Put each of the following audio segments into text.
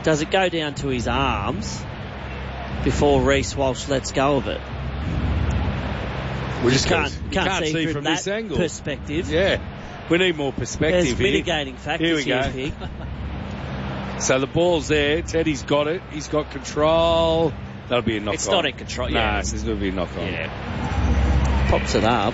does it go down to his arms before Reece Walsh lets go of it? We just can't see from that this angle. Perspective. Yeah, we need more perspective. There's mitigating factors here. Pig. So the ball's there. Teddy's got it. He's got control. That'll be a knock-on. It's not in control. Nah, this will be a knock-on. Yeah. Pops it up.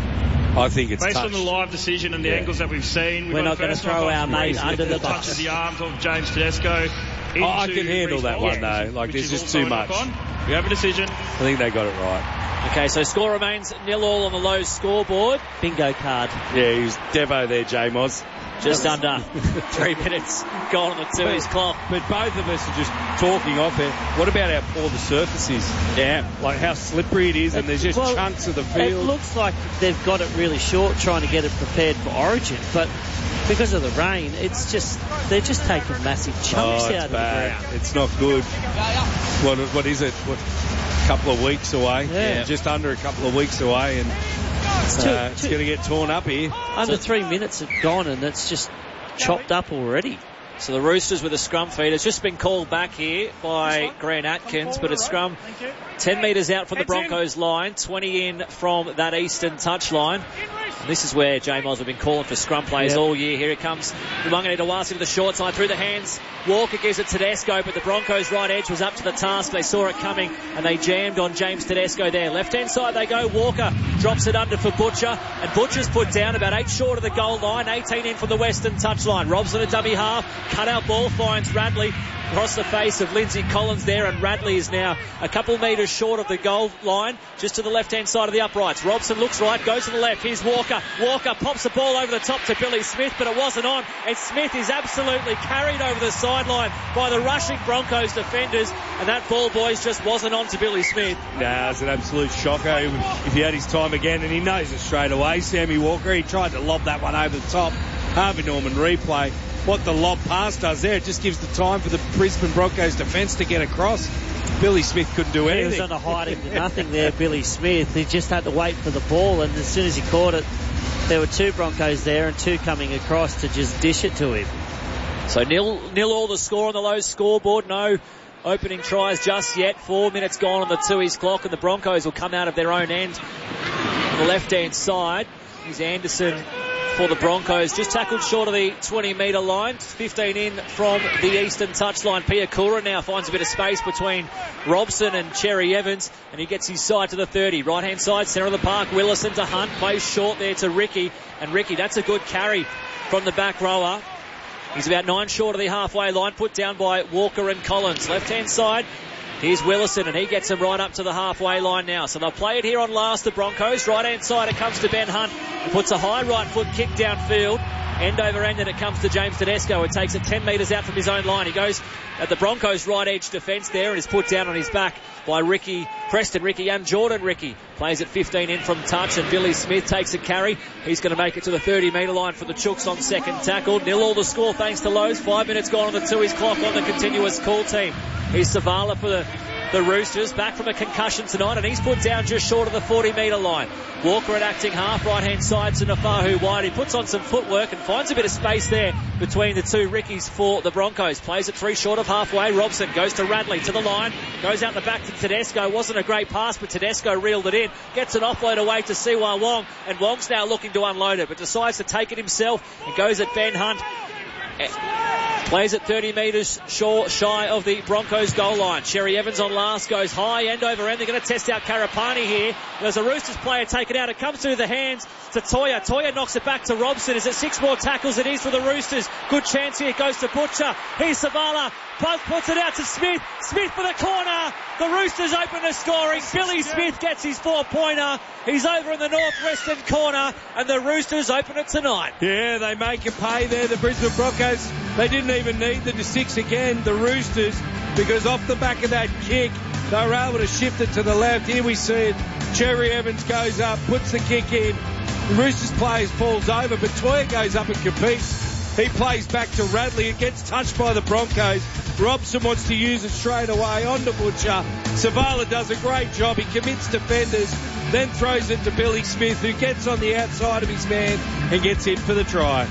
I think it's based touched. on the live decision and the angles that we've seen. We're not going to throw our mate under the bus. Touches the arms of James Tedesco. I can handle that one though. Like there's just too much. We have a decision. I think they got it right. Okay, so score remains 0-0 on the Lowe's scoreboard. Bingo card. Yeah, he was Devo there, J-Moz. Just under 3 minutes gone on the 2's clock. But both of us are just talking off it. What about how poor the surface is? Yeah. Like how slippery it is, and there's just chunks of the field. It looks like they've got it really short trying to get it prepared for Origin, but because of the rain, they're just taking massive chunks out of the ground. It's not good. What is it? A couple of weeks away. Yeah. Just under a couple of weeks away, and it's going to get torn up here. Under 3 minutes have gone, and it's just chopped up already. So the Roosters with a scrum feed. It's just been called back here by Grant Atkins, but it's scrum 10 metres out from the Broncos line, 20 in from that eastern touchline. And this is where J-Moz have been calling for scrum players all year. Here it comes. Wanganitawasi to the short side through the hands. Walker gives it to Tedesco, but the Broncos' right edge was up to the task. They saw it coming, and they jammed on James Tedesco there. Left-hand side they go. Walker drops it under for Butcher, and Butcher's put down about 8 short of the goal line, 18 in from the western touchline. Robson a dummy half. Cut out ball finds Radley across the face of Lindsay Collins there, and Radley is now a couple metres short of the goal line, just to the left-hand side of the uprights. Robson looks right, goes to the left. Here's Walker. Walker pops the ball over the top to Billy Smith, but it wasn't on, and Smith is absolutely carried over the sideline by the rushing Broncos defenders, and that ball, boys, just wasn't on to Billy Smith. Nah, it's an absolute shocker. If he had his time again, and he knows it straight away, Sammy Walker, he tried to lob that one over the top. Harvey Norman replay. What the lob pass does there, it just gives the time for the Brisbane Broncos defence to get across. Billy Smith couldn't do anything. He was on a hiding to nothing there, Billy Smith. He just had to wait for the ball, and as soon as he caught it, there were 2 Broncos there and 2 coming across to just dish it to him. So 0-0 the score on the Lowe's scoreboard. No opening tries just yet. 4 minutes gone on the 2's clock, and the Broncos will come out of their own end on the left-hand side. Here's Anderson for the Broncos, just tackled short of the 20-metre line, 15 in from the eastern touchline. Piakura now finds a bit of space between Robson and Cherry Evans, and he gets his side to the 30. Right-hand side, centre of the park, Willison to Hunt, plays short there to Ricky, and Ricky, that's a good carry from the back rower. He's about 9 short of the halfway line, put down by Walker and Collins. Left-hand side, here's Willison, and he gets him right up to the halfway line now. So they'll play it here on last, the Broncos. Right-hand side, it comes to Ben Hunt. He puts a high right foot kick downfield. End over end, and it comes to James Tedesco. It takes it 10 metres out from his own line. He goes at the Broncos' right edge defence there and is put down on his back by Preston Ricky and Jordan Ricky. Plays it 15 in from touch, and Billy Smith takes a carry. He's going to make it to the 30-metre line for the Chooks on second tackle. 0-0 the score thanks to Lowe's. 5 minutes gone on the 2's clock on the continuous call team. Here's Savala for the Roosters, back from a concussion tonight, and he's put down just short of the 40-metre line. Walker at acting half, right-hand side to Nafahu wide. He puts on some footwork and finds a bit of space there between the 2 Rickies for the Broncos. Plays it 3 short of halfway. Robson goes to Radley to the line, goes out the back to Tedesco. Wasn't a great pass, but Tedesco reeled it in. Gets an offload away to Siwa Wong, and Wong's now looking to unload it, but decides to take it himself and goes at Ben Hunt. Plays at 30 metres shy of the Broncos goal line. Cherry Evans on last, goes high, end over end. They're going to test out Karapani here. There's a Roosters player taken out. It comes through the hands to Toya. Toya knocks it back to Robson. Is it 6 more tackles? It is for the Roosters. Good chance here. It goes to Butcher. Here's Savala. Puts it out to Smith. Smith for the corner. The Roosters open the scoring. Billy Smith gets his 4-pointer. He's over in the northwestern corner, and the Roosters open it tonight. Yeah, they make a pay there, the Brisbane Broncos. They didn't even need the 6 again, the Roosters, because off the back of that kick, they were able to shift it to the left. Here we see it. Cherry Evans goes up, puts the kick in. The Roosters players falls over, but Toya goes up and competes. He plays back to Radley. It gets touched by the Broncos. Robson wants to use it straight away on to Butcher. Savala does a great job. He commits defenders, then throws it to Billy Smith, who gets on the outside of his man and gets in for the try.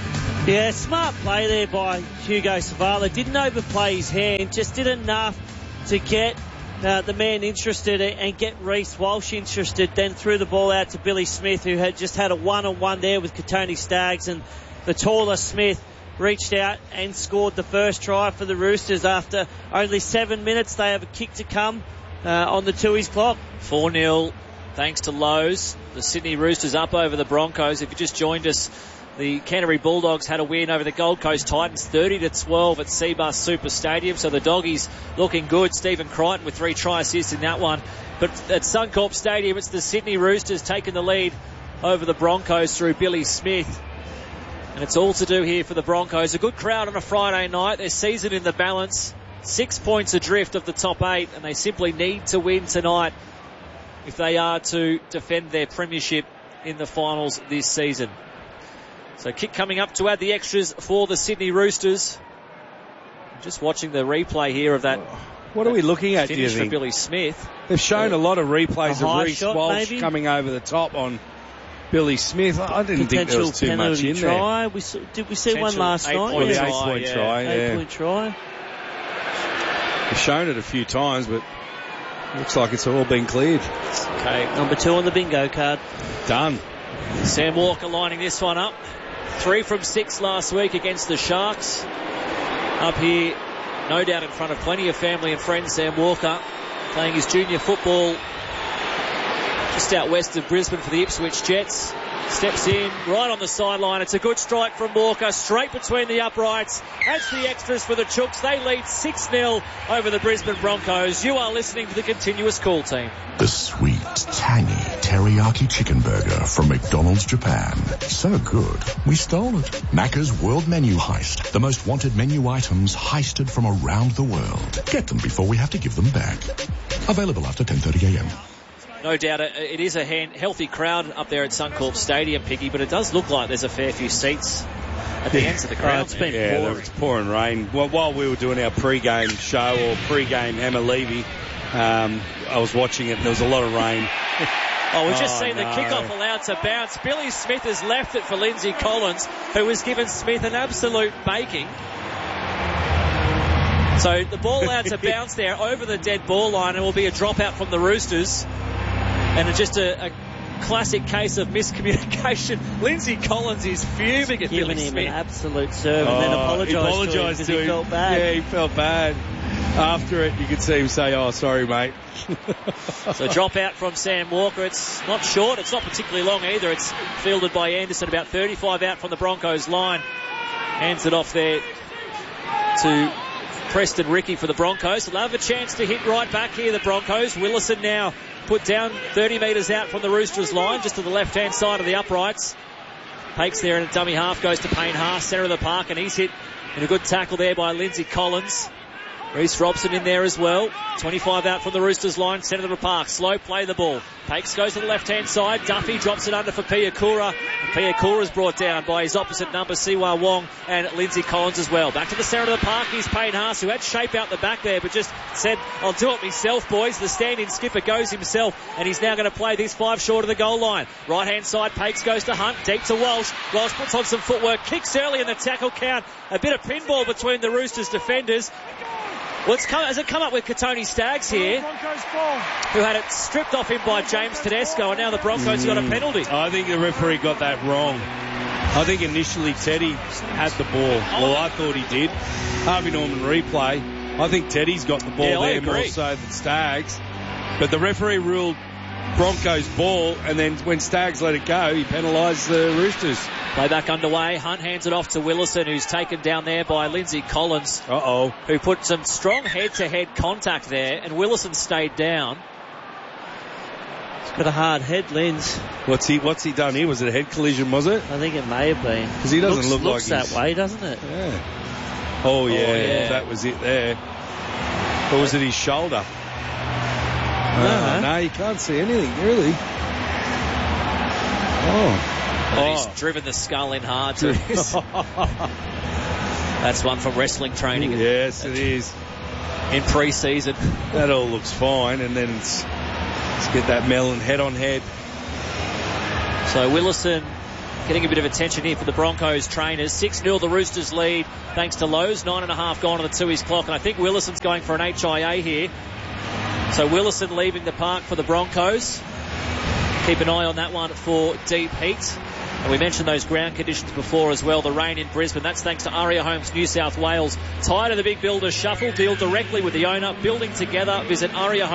Yeah, smart play there by Hugo Savala. Didn't overplay his hand, just did enough to get the man interested and get Reece Walsh interested, then threw the ball out to Billy Smith, who had just had a one-on-one there with Katoni Staggs, and the taller Smith reached out and scored the first try for the Roosters after only 7 minutes. They have a kick to come on the Tooheys clock. 4-0 thanks to Lowe's. The Sydney Roosters up over the Broncos. If you just joined us, the Canterbury Bulldogs had a win over the Gold Coast Titans 30-12 at Cbus Super Stadium. So the Doggies looking good. Stephen Crichton with 3 try assists in that one. But at Suncorp Stadium, it's the Sydney Roosters taking the lead over the Broncos through Billy Smith. And it's all to do here for the Broncos. A good crowd on a Friday night. Their season in the balance. 6 points adrift of the top 8, and they simply need to win tonight if they are to defend their premiership in the finals this season. So kick coming up to add the extras for the Sydney Roosters. Just watching the replay here of that. What are we looking at, do you finish for think? Billy Smith. They've shown a lot of replays of Reece Walsh maybe? coming over the top on Billy Smith. I didn't think there was too much in try. there. Did we see one last night? 8-point try, yeah. 8-point try. They've shown it a few times, but looks like it's all been cleared. Okay. Number 2 on the bingo card. Done. Sam Walker lining this one up. 3 from 6 last week against the Sharks. Up here, no doubt in front of plenty of family and friends, Sam Walker playing his junior football just out west of Brisbane for the Ipswich Jets. Steps in, right on the sideline. It's a good strike from Walker, straight between the uprights. That's the extras for the Chooks. They lead 6-0 over the Brisbane Broncos. You are listening to the Continuous Call Team. The sweet, tangy teriyaki chicken burger from McDonald's Japan. So good, we stole it. Macca's World Menu Heist. The most wanted menu items heisted from around the world. Get them before we have to give them back. Available after 10:30 a.m. No doubt it is a healthy crowd up there at Suncorp Stadium, Piggy, but it does look like there's a fair few seats at the ends of the crowd. It's been pouring. It's pouring rain. Well, while we were doing our pre-game show or pre-game Emma Levy, I was watching it and there was a lot of rain. We've just seen the kickoff allowed to bounce. Billy Smith has left it for Lindsay Collins, who has given Smith an absolute baking. So the ball allowed to bounce there over the dead ball line, and will be a dropout from the Roosters. And it's just a classic case of miscommunication. Lindsay Collins is fuming at Billy Smith. Giving him an absolute serve and then apologised to him because he felt bad. Yeah, he felt bad. After it, you could see him say, "Oh, sorry, mate." So drop out from Sam Walker. It's not short. It's not particularly long either. It's fielded by Anderson, about 35 out from the Broncos line. Hands it off there to Preston Ricky for the Broncos. They'll have a chance to hit right back here, the Broncos. Willison now put down 30 metres out from the Roosters line, just to the left-hand side of the uprights. Pakes there in a dummy half, goes to Payne Haas, centre of the park, and he's hit in a good tackle there by Lindsay Collins. Reece Robson in there as well. 25 out from the Roosters line, centre of the park. Slow play the ball. Pakes goes to the left-hand side. Duffy drops it under for Piakura. Piakura's brought down by his opposite number, Siwa Wong, and Lindsay Collins as well. Back to the centre of the park. He's Payne Haas, who had shape out the back there, but just said, "I'll do it myself, boys." The stand-in skipper goes himself, and he's now going to play this 5 short of the goal line. Right-hand side, Pakes goes to Hunt, deep to Walsh. Walsh puts on some footwork, kicks early in the tackle count. A bit of pinball between the Roosters defenders. Has it come up with Katoni Staggs here, who had it stripped off him by James Tedesco, and now the Broncos got a penalty. I think the referee got that wrong. I think initially Teddy had the ball. Well, I thought he did. Harvey Norman replay. I think Teddy's got the ball there more so than Staggs. But the referee ruled Broncos ball, and then when Staggs let it go, he penalised the Roosters. Play back underway. Hunt hands it off to Willison, who's taken down there by Lindsay Collins. Who put some strong head-to-head contact there, and Willison stayed down. He's got a hard head, Linz. What's he done here? Was it a head collision, was it? I think it may have been. Because he doesn't look looks like that way, doesn't it? Yeah. Oh, yeah. That was it there. Or was it his shoulder? No, you can't see anything, really. He's driven the skull in hard to his. That's one from wrestling training. Yes, it is. In pre-season. That all looks fine, and then let's get that melon head on head. So Willison getting a bit of attention here for the Broncos trainers. 6-0 the Roosters lead thanks to Lowe's. 9.5 gone on the 2's clock. And I think Willison's going for an HIA here. So Willison leaving the park for the Broncos. Keep an eye on that one for deep heat. And we mentioned those ground conditions before as well. The rain in Brisbane. That's thanks to Aria Homes New South Wales. Tired of the big builders shuffle? Deal directly with the owner. Building together. Visit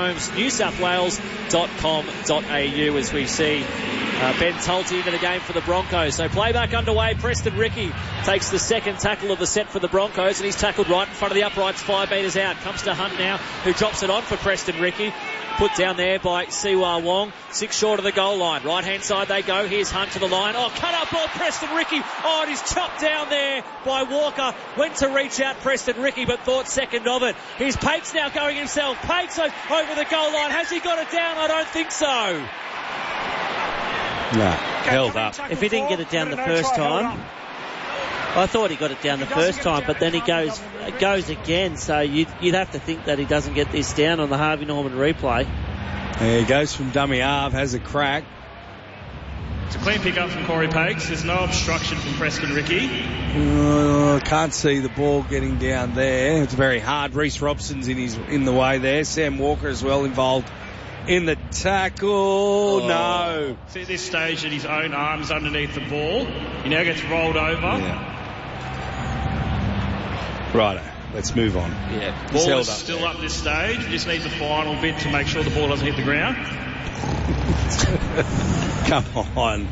ariahomesnewsouthwales.com.au as we see Ben Tulty into the game for the Broncos. So playback underway. Preston Ricky takes the second tackle of the set for the Broncos, and he's tackled right in front of the uprights 5 metres out. Comes to Hunt now, who drops it on for Preston Ricky. Put down there by Siwa Wong. 6 short of the goal line. Right hand side they go. Here's Hunt to the line. Oh, cut up ball, Preston Ricky. Oh, and he's chopped down there by Walker. Went to reach out Preston Ricky, but thought second of it. Here's Pakes now going himself. Pakes over the goal line. Has he got it down? I don't think so. No, held up. If he didn't get it down the first time, I thought he got it down the first time, but then he goes again. So you'd have to think that he doesn't get this down on the Harvey Norman replay. There he goes from dummy half, has a crack. It's a clean pick up from Corey Pakes. There's no obstruction from Preston Ricky. Can't see the ball getting down there. It's very hard. Reece Robson's in the way there. Sam Walker as well involved in the tackle. No. See at this stage that his own arm's underneath the ball. He now gets rolled over. Yeah. Righto, let's move on. Yeah. Ball is still up this stage. You just need the final bit to make sure the ball doesn't hit the ground. Come on.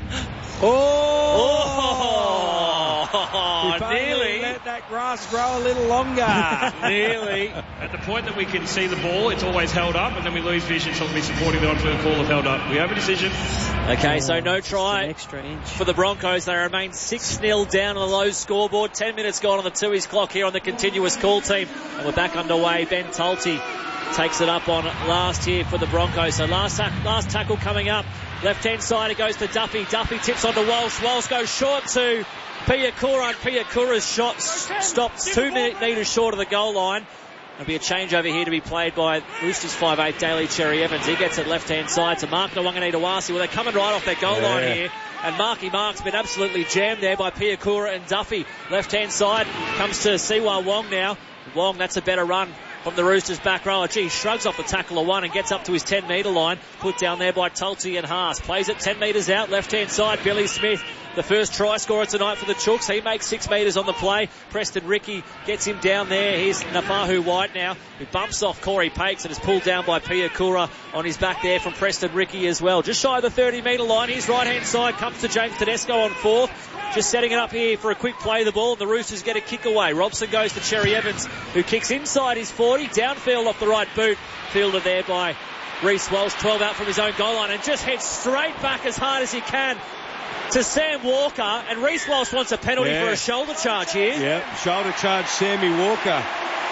Nearly. Let that grass grow a little longer. Nearly. At the point that we can see the ball, it's always held up, and then we lose vision, so we'll be supporting the on-field call of held up. We have a decision. Okay, so no try for the Broncos. They remain 6-0 down on the low scoreboard. 10 minutes gone on the 2's clock here on the continuous call team. And we're back underway. Ben Tulty takes it up on last here for the Broncos. So last tackle coming up. Left-hand side, it goes to Duffy. Duffy tips onto Walsh. Walsh goes short to Piakura, and Piakura's shot stops 2 metres short of the goal line. There'll be a change over here to be played by Roosters 5'8", Daly Cherry Evans. He gets it left-hand side to Mark Nawangani-Tawasi. Well, they're coming right off their goal line here. And Marky Mark's been absolutely jammed there by Piakura and Duffy. Left-hand side comes to Siwa Wong now. Wong, that's a better run from the Roosters back row. Gee, shrugs off the tackle of one and gets up to his 10-metre line. Put down there by Tulty and Haas. Plays it 10 metres out. Left-hand side, Billy Smith. The first try scorer tonight for the Chooks. He makes 6 metres on the play. Preston Ricky gets him down there. Here's Nafahu White now, who bumps off Corey Pakes and is pulled down by Piakura on his back there from Preston Ricky as well. Just shy of the 30-metre line. His right-hand side comes to James Tedesco on fourth. Just setting it up here for a quick play of the ball, and the Roosters get a kick away. Robson goes to Cherry Evans, who kicks inside his 40, downfield off the right boot. Fielded there by Reece Walsh, 12 out from his own goal line, and just heads straight back as hard as he can to Sam Walker. And Reece Walsh wants a penalty for a shoulder charge here. Yeah, shoulder charge, Sammy Walker.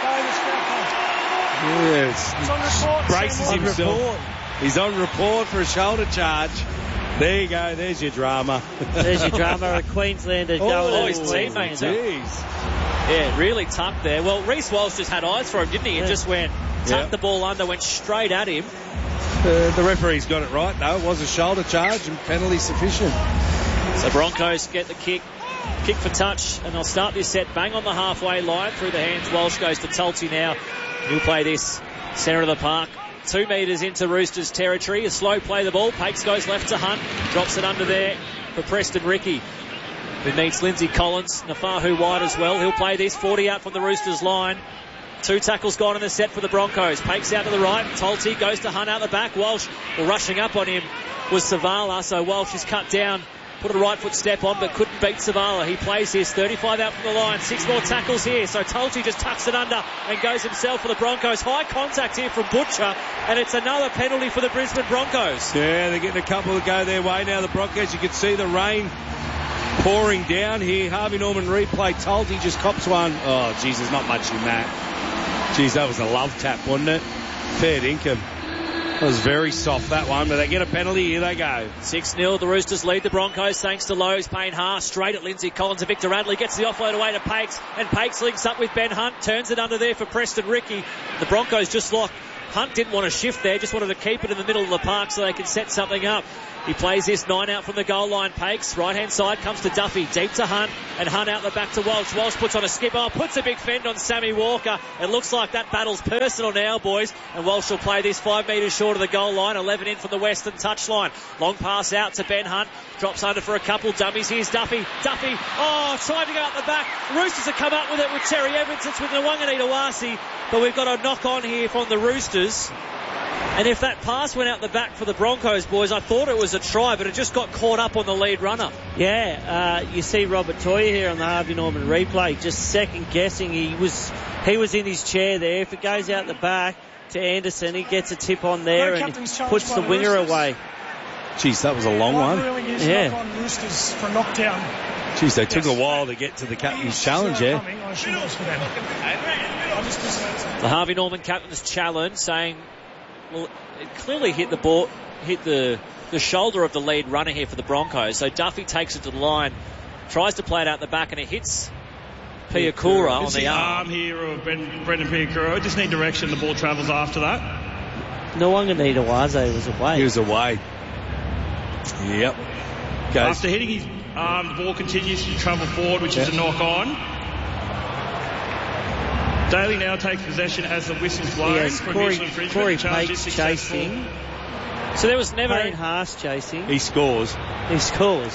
Yes. It's on report. Braces himself. He's on report for a shoulder charge. There you go. There's your drama. There's your drama. A Queenslander going at his teammates. Yeah, really tucked there. Well, Reece Walsh just had eyes for him, didn't he? He just tucked the ball under, went straight at him. The referee's got it right, though. It was a shoulder charge and penalty sufficient. So Broncos get the kick for touch, and they'll start this set bang on the halfway line through the hands. Walsh goes to Tulty now. He'll play this centre of the park. 2 metres into Roosters territory. A slow play the ball. Pakes goes left to Hunt. Drops it under there for Preston Ricky, who meets Lindsay Collins. Nafahu White as well. He'll play this 40 out from the Roosters line. 2 tackles gone in the set for the Broncos. Pakes out to the right. Tulty goes to Hunt out the back. Walsh, rushing up on him was Savala. So Walsh is cut down. Put a right foot step on, but couldn't beat Savala. He plays this 35 out from the line. 6 more tackles here. So Tulty just tucks it under and goes himself for the Broncos. High contact here from Butcher, and it's another penalty for the Brisbane Broncos. Yeah, they're getting a couple to go their way now. The Broncos, you can see the rain pouring down here. Harvey Norman replay. Tulty just cops one. Oh, geez, there's not much in that. Geez, that was a love tap, wasn't it? Fair dinkum. That was very soft, that one, but they get a penalty. Here they go. 6-0. The Roosters lead the Broncos thanks to Lowe's. Payne Haas straight at Lindsay Collins and Victor Radley. Gets the offload away to Pakes, and Pakes links up with Ben Hunt. Turns it under there for Preston Ricky. The Broncos just locked. Hunt didn't want to shift there, just wanted to keep it in the middle of the park so they could set something up. He plays this 9 out from the goal line. Pakes, right-hand side, comes to Duffy. Deep to Hunt, and Hunt out the back to Walsh. Walsh puts on a skip. Puts a big fend on Sammy Walker. It looks like that battle's personal now, boys. And Walsh will play this 5 metres short of the goal line. 11 in from the western touchline. Long pass out to Ben Hunt. Drops under for a couple dummies. Here's Duffy. Duffy, trying to go out the back. Roosters have come up with it with Terry Evans. It's with Nwanganitawasi. But we've got a knock on here from the Roosters. And if that pass went out the back for the Broncos, boys, I thought it was a try, but it just got caught up on the lead runner. Yeah, you see Robert Toyer here on the Harvey Norman replay, just second guessing. He was in his chair there. If it goes out the back to Anderson, he gets a tip on there and puts the winger away. Jeez, that was a long one. Yeah. Knock on Roosters for knockdown. Jeez, they took a while to get to the captain's challenge, yeah. The Harvey Norman captain's challenge saying, well, it clearly hit the ball, hit the shoulder of the lead runner here for the Broncos. So Duffy takes it to the line, tries to play it out the back, and it hits Piakura on the arm here of Brendan Piakura. Just need direction. The ball travels after that. Nwanganitawasi was away. He was away. Yep. After hitting his arm, the ball continues to travel forward, which is a knock on. Daly now takes possession as the whistle's blown. Yes, Corey Pakes chasing. So there was never... Payne Haas chasing. He scores. He scores.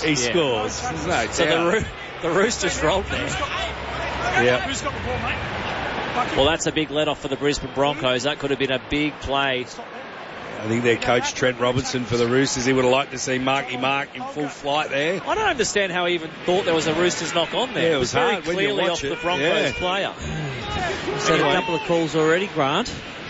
So the Roosters rolled there. Yeah. Who's got the ball, mate? Well, that's a big let-off for the Brisbane Broncos. That could have been a big play. I think their coach, Trent Robinson, for the Roosters, he would have liked to see Marky Mark in full flight there. I don't understand how he even thought there was a Roosters knock on there. Yeah, it was very hard clearly off the Broncos player. So a couple of calls already, Grant,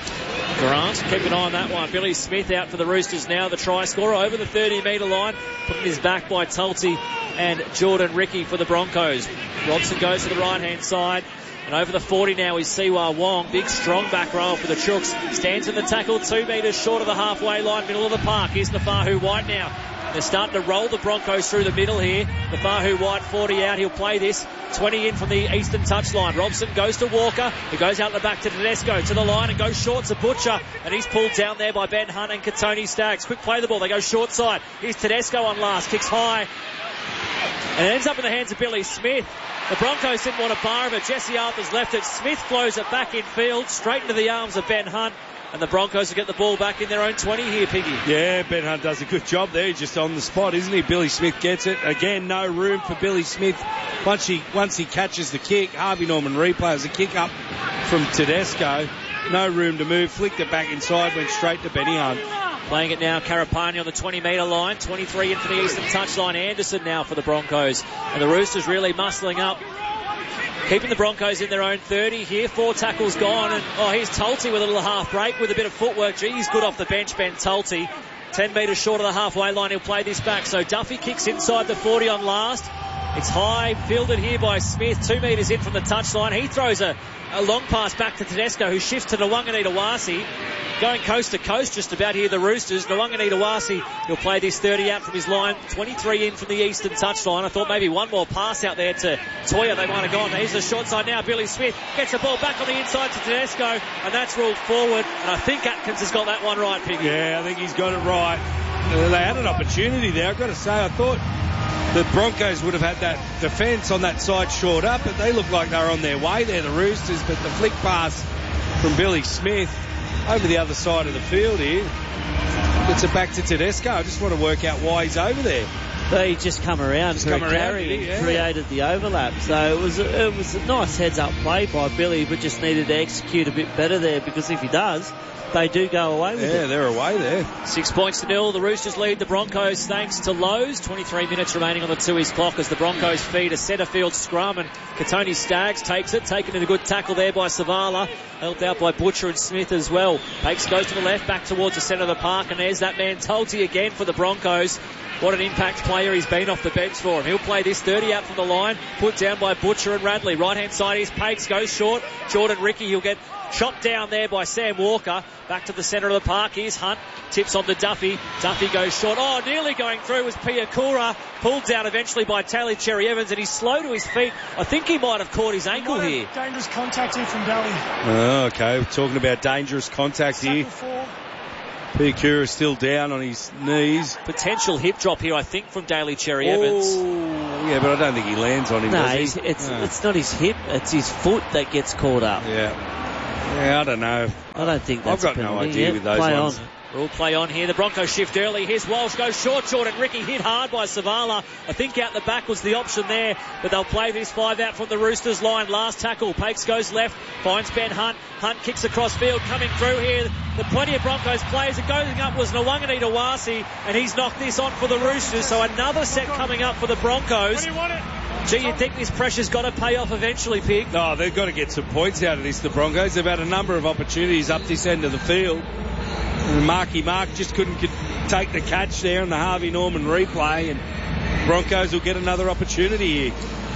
keep an eye on that one. Billy Smith out for the Roosters now, the try scorer over the 30-metre line, putting his back by Tulty and Jordan Ricky for the Broncos. Robson goes to the right-hand side. And over the 40 now is Siwa Wong. Big, strong back row for the Chooks. Stands in the tackle, 2 metres short of the halfway line, middle of the park. Here's Nafahu White now. They're starting to roll the Broncos through the middle here. Nafahu White, 40 out. He'll play this. 20 in from the eastern touchline. Robson goes to Walker. He goes out the back to Tedesco to the line and goes short to Butcher. And he's pulled down there by Ben Hunt and Katoni Staggs. Quick play the ball. They go short side. Here's Tedesco on last. Kicks high. And it ends up in the hands of Billy Smith. The Broncos didn't want a bar of it. Jesse Arthur's left it. Smith flows it back in field, straight into the arms of Ben Hunt. And the Broncos will get the ball back in their own 20 here, Piggy. Yeah, Ben Hunt does a good job there. He's just on the spot, isn't he? Billy Smith gets it. Again, no room for Billy Smith. Once he catches the kick, Harvey Norman replays a kick up from Tedesco. No room to move. Flicked it back inside, went straight to Benny Hunt. Playing it now, Karapani on the 20-metre line. 23 in from the eastern touchline. Anderson now for the Broncos. And the Roosters really muscling up. Keeping the Broncos in their own 30 here. 4 tackles gone. And here's Tulty with a little half break with a bit of footwork. Gee, he's good off the bench, Ben Tulty. 10 metres short of the halfway line. He'll play this back. So Duffy kicks inside the 40 on last. It's high, fielded here by Smith. 2 metres in from the touchline. He throws a long pass back to Tedesco, who shifts to Nwanganitawasi. Going coast to coast just about here, the Roosters. Nwanganitawasi, he'll play this 30 out from his line. 23 in from the eastern touchline. I thought maybe one more pass out there to Toyer. They might have gone. Here's the short side now. Billy Smith gets the ball back on the inside to Tedesco, and that's ruled forward. And I think Atkins has got that one right, Piggy. Yeah, I think he's got it right. They had an opportunity there. I've got to say, I thought the Broncos would have had that defence on that side short up, but they look like they're on their way there, the Roosters. But the flick pass from Billy Smith over the other side of the field here gets it back to Tedesco. I just want to work out why he's over there. They just come around for a carry and created the overlap. So it was a nice heads-up play by Billy, but just needed to execute a bit better there, because if he does, they do go away with it. Yeah, they're away there. 6 points to 0. The Roosters lead the Broncos thanks to Lowe's. 23 minutes remaining on the 2-ish clock as the Broncos feed a centre field scrum, and Katoni Staggs takes it. Taken in a good tackle there by Savala. Helped out by Butcher and Smith as well. Pakes goes to the left, back towards the centre of the park, and there's that man Tulty again for the Broncos. What an impact player he's been off the bench for him. He'll play this 30 out from the line, put down by Butcher and Radley. Right-hand side is Pakes, goes short. Jordan Ricky, he'll get shot down there by Sam Walker. Back to the centre of the park. Here's Hunt. Tips on to Duffy. Duffy goes short. Nearly going through was Piakura. Pulled down eventually by Taylor Cherry Evans, and he's slow to his feet. I think he might have caught his ankle here. Dangerous contact here from Daly. Okay, we're talking about dangerous contact here. Piakura still down on his knees. Potential hip drop here, I think, from Daly Cherry Evans. Yeah, but I don't think he lands on him, does he? It's not his hip, it's his foot that gets caught up. Yeah, I don't know. I don't think that's I've got no idea with those ones. We'll play on here. The Broncos shift early. Here's Walsh, goes short. Jordan Ricky hit hard by Savala. I think out the back was the option there, but they'll play this 5 out from the Roosters line. Last tackle. Pakes goes left, finds Ben Hunt. Hunt kicks across field, coming through here. The plenty of Broncos players. It going up was Nawangani Dawasi, and he's knocked this on for the Roosters. So another set coming up for the Broncos. When do you want it? Gee, you'd think this pressure's got to pay off eventually, Pig. No, they've got to get some points out of this, the Broncos. They've had a number of opportunities up this end of the field. And Marky Mark just couldn't take the catch there in the Harvey Norman replay, and Broncos will get another opportunity here.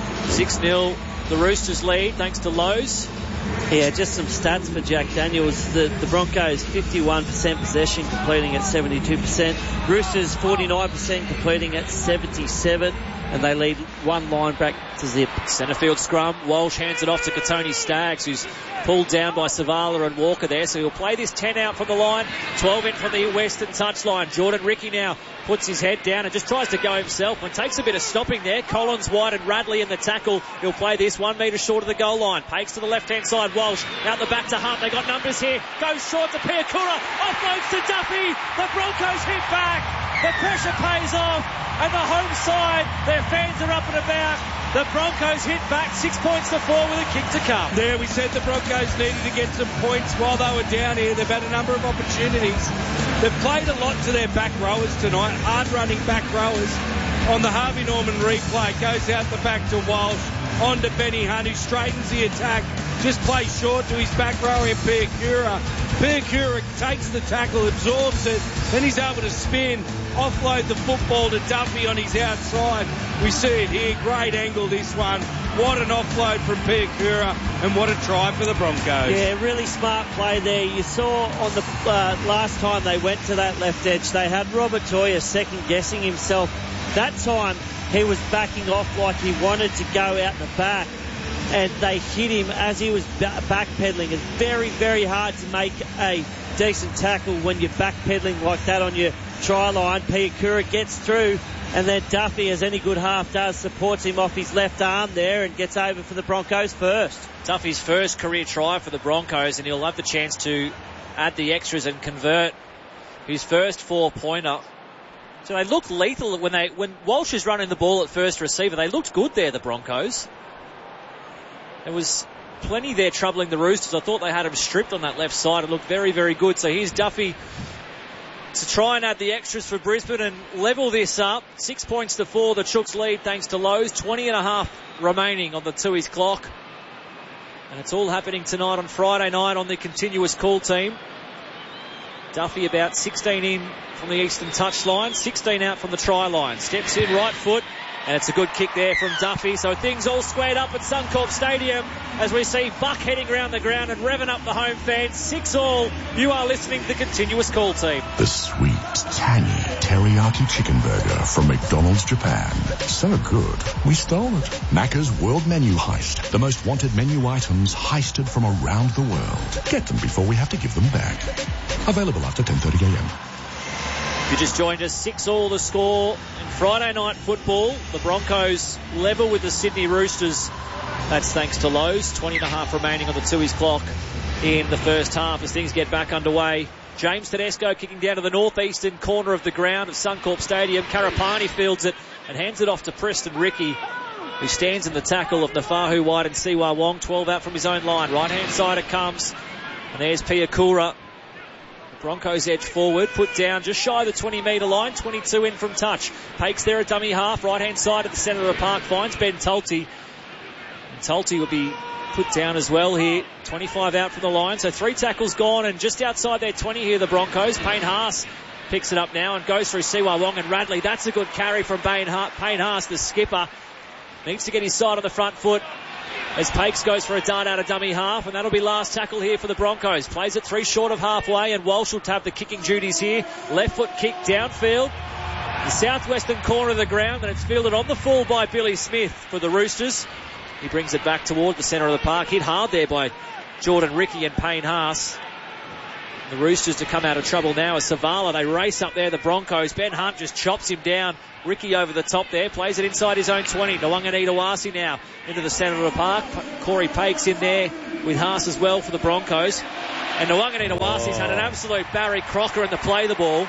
6-0, the Roosters lead thanks to Lowe's. Yeah, just some stats for Jack Daniels. The Broncos 51% possession, completing at 72%. Roosters 49%, completing at 77%. And they lead one line back to zip. Centrefield scrum. Walsh hands it off to Katoni Staggs, who's pulled down by Savala and Walker there. So he'll play this 10 out from the line, 12 in from the western touchline. Jordan Ricky now puts his head down and just tries to go himself and takes a bit of stopping there. Collins, White and Radley in the tackle. He'll play this 1 metre short of the goal line. Pakes to the left-hand side. Walsh out the back to Hunt. They got numbers here. Goes short to Piakura. Offloads to Duffy. The Broncos hit back. The pressure pays off, and the home side, their fans are up and about. The Broncos hit back 6 points to 4 with a kick to come. There, we said the Broncos needed to get some points while they were down here. They've had a number of opportunities. They've played a lot to their back rowers tonight, hard-running back rowers. On the Harvey Norman replay, goes out the back to Walsh, on to Benny Hunt, who straightens the attack, just plays short to his back rower in Piakura. Piakura takes the tackle, absorbs it, then he's able to spin, offload the football to Duffy on his outside. We see it here, great angle this one. What an offload from Piakura, and what a try for the Broncos. Yeah, really smart play there. You saw on the last time they went to that left edge, they had Robert Toya second-guessing himself. That time he was backing off like he wanted to go out the back, and they hit him as he was backpedaling. It's very, very hard to make a decent tackle when you're backpedaling like that on your try line. Piakura gets through, and then Duffy, as any good half does, supports him off his left arm there and gets over for the Broncos first. Duffy's first career try for the Broncos, and he'll have the chance to add the extras and convert his first 4-pointer. So they looked lethal when Walsh is running the ball at first receiver. They looked good there, the Broncos. There was plenty there troubling the Roosters. I thought they had him stripped on that left side. It looked very, very good. So here's Duffy to try and add the extras for Brisbane and level this up. 6 points to 4. The Chooks lead thanks to Lowe's. 20.5 remaining on the Tooheys clock. And it's all happening tonight on Friday night on the continuous call team. Duffy about 16 in from the eastern touchline, 16 out from the try line. Steps in, right foot, and it's a good kick there from Duffy. So things all squared up at Suncorp Stadium as we see Buck heading around the ground and revving up the home fans. 6-all. You are listening to the continuous call team. The sweet, tangy teriyaki chicken burger from McDonald's Japan. So good, we stole it. Macca's World Menu Heist. The most wanted menu items heisted from around the world. Get them before we have to give them back. Available after 10:30 a.m. You just joined us. 6-all the score in Friday night football. The Broncos level with the Sydney Roosters. That's thanks to Lowe's. 20.5 remaining on the Tooheys clock in the first half as things get back underway. James Tedesco kicking down to the northeastern corner of the ground of Suncorp Stadium. Karapani fields it and hands it off to Preston Ricky, who stands in the tackle of Nafahu White and Siwa Wong. 12 out from his own line. Right-hand side it comes. And there's Piakura. Broncos edge forward, put down just shy of the 20-metre line, 22 in from touch. Pakes there a dummy half, right-hand side at the centre of the park, finds Ben Tulty. And Tulty will be put down as well here, 25 out from the line, so 3 tackles gone, and just outside their 20 here, the Broncos. Payne Haas picks it up now and goes through Siwa Wong and Radley. That's a good carry from Payne Haas, the skipper. Needs to get his side on the front foot as Pakes goes for a dart out of dummy half, and that'll be last tackle here for the Broncos. Plays it 3 short of halfway, and Walsh will have the kicking duties here. Left foot kick downfield, the southwestern corner of the ground, and it's fielded on the full by Billy Smith for the Roosters. He brings it back toward the centre of the park. Hit hard there by Jordan Ricky and Payne Haas. The Roosters to come out of trouble now as Savala. They race up there, the Broncos. Ben Hunt just chops him down. Ricky over the top there, plays it inside his own 20. Nawaqanitawase now into the centre of the park. Corey Pake's in there with Haas as well for the Broncos. And Nawaqanitawase's had an absolute Barry Crocker in the play the ball.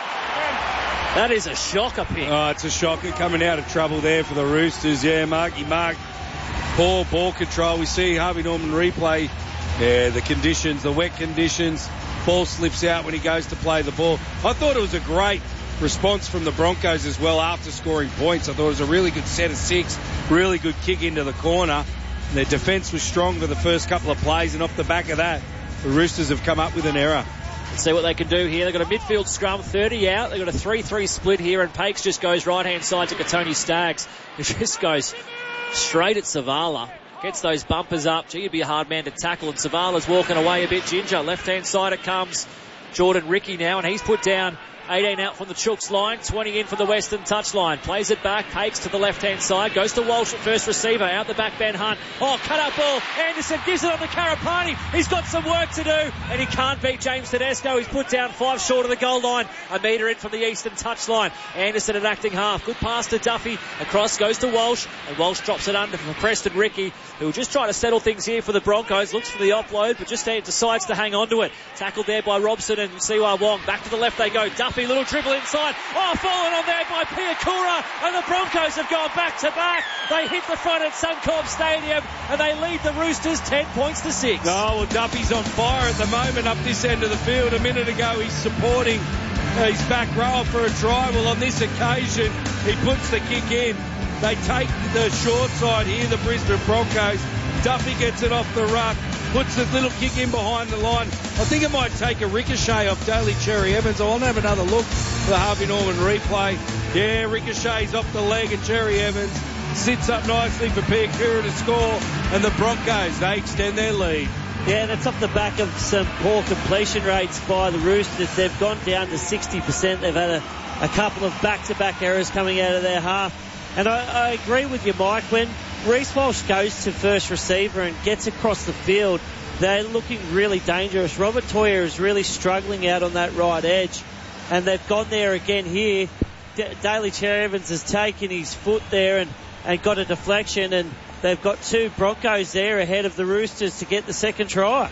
That is a shocker pick. Oh, it's a shocker coming out of trouble there for the Roosters. Yeah, Marky Mark. Poor ball control. We see Harvey Norman replay. Yeah, the conditions, the wet conditions. Ball slips out when he goes to play the ball. I thought it was a great response from the Broncos as well after scoring points. I thought it was a really good set of 6, really good kick into the corner. Their defence was strong for the first couple of plays, and off the back of that, the Roosters have come up with an error. Let's see what they can do here. They've got a midfield scrum, 30 out. They've got a 3-3 split here, and Pakes just goes right-hand side to Katoni Staggs. He just goes straight at Savala. Gets those bumpers up. Gee, he'd be a hard man to tackle, and Savala's walking away a bit ginger. Left-hand side it comes. Jordan Ricky now, and he's put down 18 out from the Chooks line, 20 in for the Western touchline. Plays it back, Pakes to the left-hand side, goes to Walsh at first receiver, out the back Ben Hunt. Oh, cut-up ball, Anderson gives it on the Karapani. He's got some work to do, and he can't beat James Tedesco. He's put down 5 short of the goal line, a metre in from the Eastern touchline. Anderson at acting half, good pass to Duffy, across goes to Walsh, and Walsh drops it under for Preston Ricky, who will just try to settle things here for the Broncos, looks for the offload, but just decides to hang on to it. Tackled there by Robson and Siwa Wong. Back to the left they go, Duffy, little dribble inside. Oh, fallen on there by Piakura, and the Broncos have gone back to back. They hit the front at Suncorp Stadium, and they lead the Roosters 10 points to 6. Oh, well, Duffy's on fire at the moment up this end of the field. A minute ago, he's supporting his back rower for a try. Well, on this occasion, he puts the kick in. They take the short side here, the Brisbane Broncos. Duffy gets it off the ruck, puts this little kick in behind the line. I think it might take a ricochet off Daly Cherry Evans. I'll have another look for the Harvey Norman replay. Yeah, ricochet's off the leg of Cherry Evans. Sits up nicely for Piakura to score. And the Broncos, they extend their lead. Yeah, that's off the back of some poor completion rates by the Roosters. They've gone down to 60%. They've had a couple of back-to-back errors coming out of their half. And I agree with you, Mike. When Reece Walsh goes to first receiver and gets across the field, they're looking really dangerous. Robert Toyer is really struggling out on that right edge, and they've gone there again here. Daly Cherry Evans has taken his foot there and got a deflection, and they've got 2 Broncos there ahead of the Roosters to get the second try.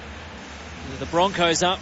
The Broncos up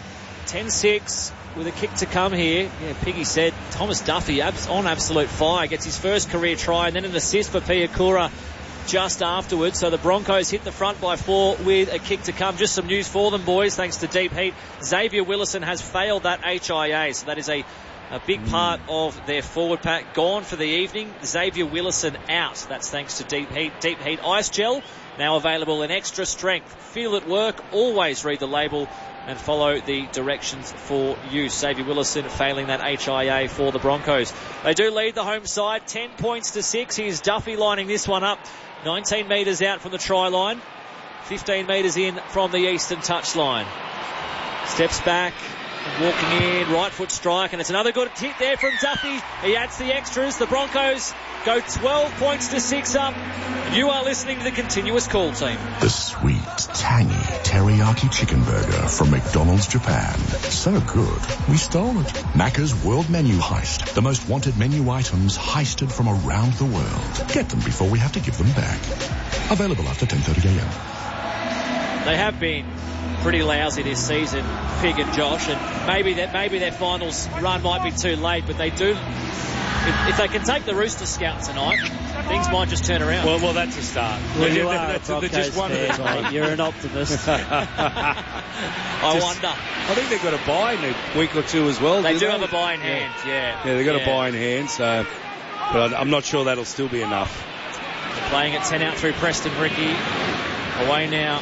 10-6 with a kick to come here. Yeah, Piggy said Thomas Duffy on absolute fire, gets his first career try, and then an assist for Piakura just afterwards. So the Broncos hit the front by 4 with a kick to come. Just some news for them, boys, thanks to Deep Heat. Xavier Willison has failed that HIA, so that is a big part of their forward pack. Gone for the evening. Xavier Willison out. That's thanks to Deep Heat. Deep Heat Ice Gel, now available in extra strength. Feel it work. Always read the label and follow the directions for use. Xavier Willison failing that HIA for the Broncos. They do lead the home side 10 points to 6. Here's Duffy lining this one up. 19 metres out from the try line. 15 metres in from the Eastern touchline. Steps back. Walking in, right foot strike, and it's another good hit there from Duffy. He adds the extras. The Broncos go 12 points to 6 up. You are listening to the Continuous Call team. The sweet, tangy teriyaki chicken burger from McDonald's Japan. So good, we stole it. Macca's World Menu Heist. The most wanted menu items heisted from around the world. Get them before we have to give them back. Available after 10:30 a.m. They have been pretty lousy this season, Fig and Josh, and maybe their finals run might be too late, but they do. If they can take the Rooster Scout tonight, things might just turn around. Well, that's a start. Well, they're just one at a time. You're an optimist. I wonder. I think they've got a buy in a week or 2 as well. They do have a buy in hand, yeah. Yeah, they've got a buy in hand, so, but I'm not sure that'll still be enough. Playing at 10 out through Preston Ricky. Away now.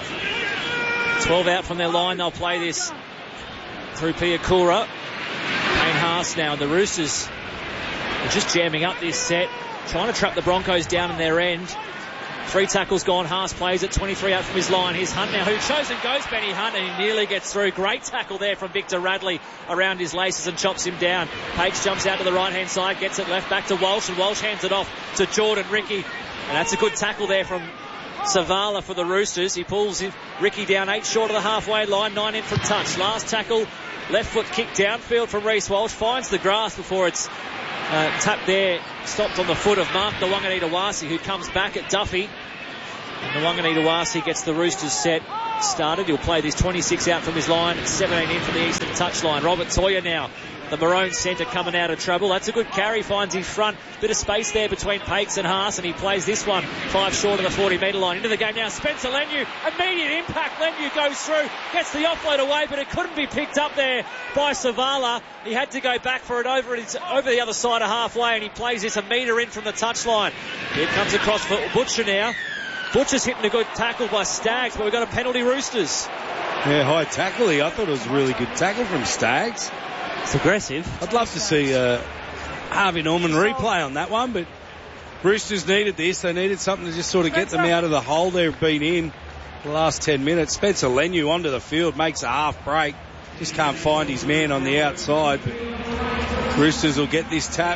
12 out from their line. They'll play this through Piakura. Payne Haas now. The Roosters are just jamming up this set, trying to trap the Broncos down in their end. 3 tackles gone. Haas plays it 23 out from his line. Here's Hunt now, who shows and goes Benny Hunt, and he nearly gets through. Great tackle there from Victor Radley around his laces and chops him down. Pakes jumps out to the right hand side, gets it left back to Walsh, and Walsh hands it off to Jordan Ricky, and that's a good tackle there from Savala for the Roosters. He pulls Ricky down 8 short of the halfway line, 9 in from touch. Last tackle Left foot kick downfield from Reece Walsh. Finds the grass before it's tapped there. Stopped on the foot of Mark the Wanganita-Wasi, who comes back at Duffy. And the Wanganita-Wasi gets the Roosters set started. He'll play this 26 out from his line. 17 in from the eastern touchline. Robert Toya now. The Maroon centre coming out of trouble. That's a good carry. Finds his front. Bit of space there between Pakes and Haas, and he plays this one 5 short of the 40-metre line. Into the game now. Spencer Leniu. Immediate impact. Leniu goes through. Gets the offload away, but it couldn't be picked up there by Savala. He had to go back for it over the other side of halfway, and he plays this a metre in from the touchline. Here comes across for Butcher now. Butcher's hitting a good tackle by Staggs, but we've got a penalty, Roosters. Yeah, high tackle. I thought it was a really good tackle from Staggs. It's aggressive. I'd love to see Harvey Norman replay on that one, but Roosters needed this. They needed something to just sort of get them out of the hole they've been in the last 10 minutes. Spencer Leniu onto the field, makes a half break. Just can't find his man on the outside, but Roosters will get this tap,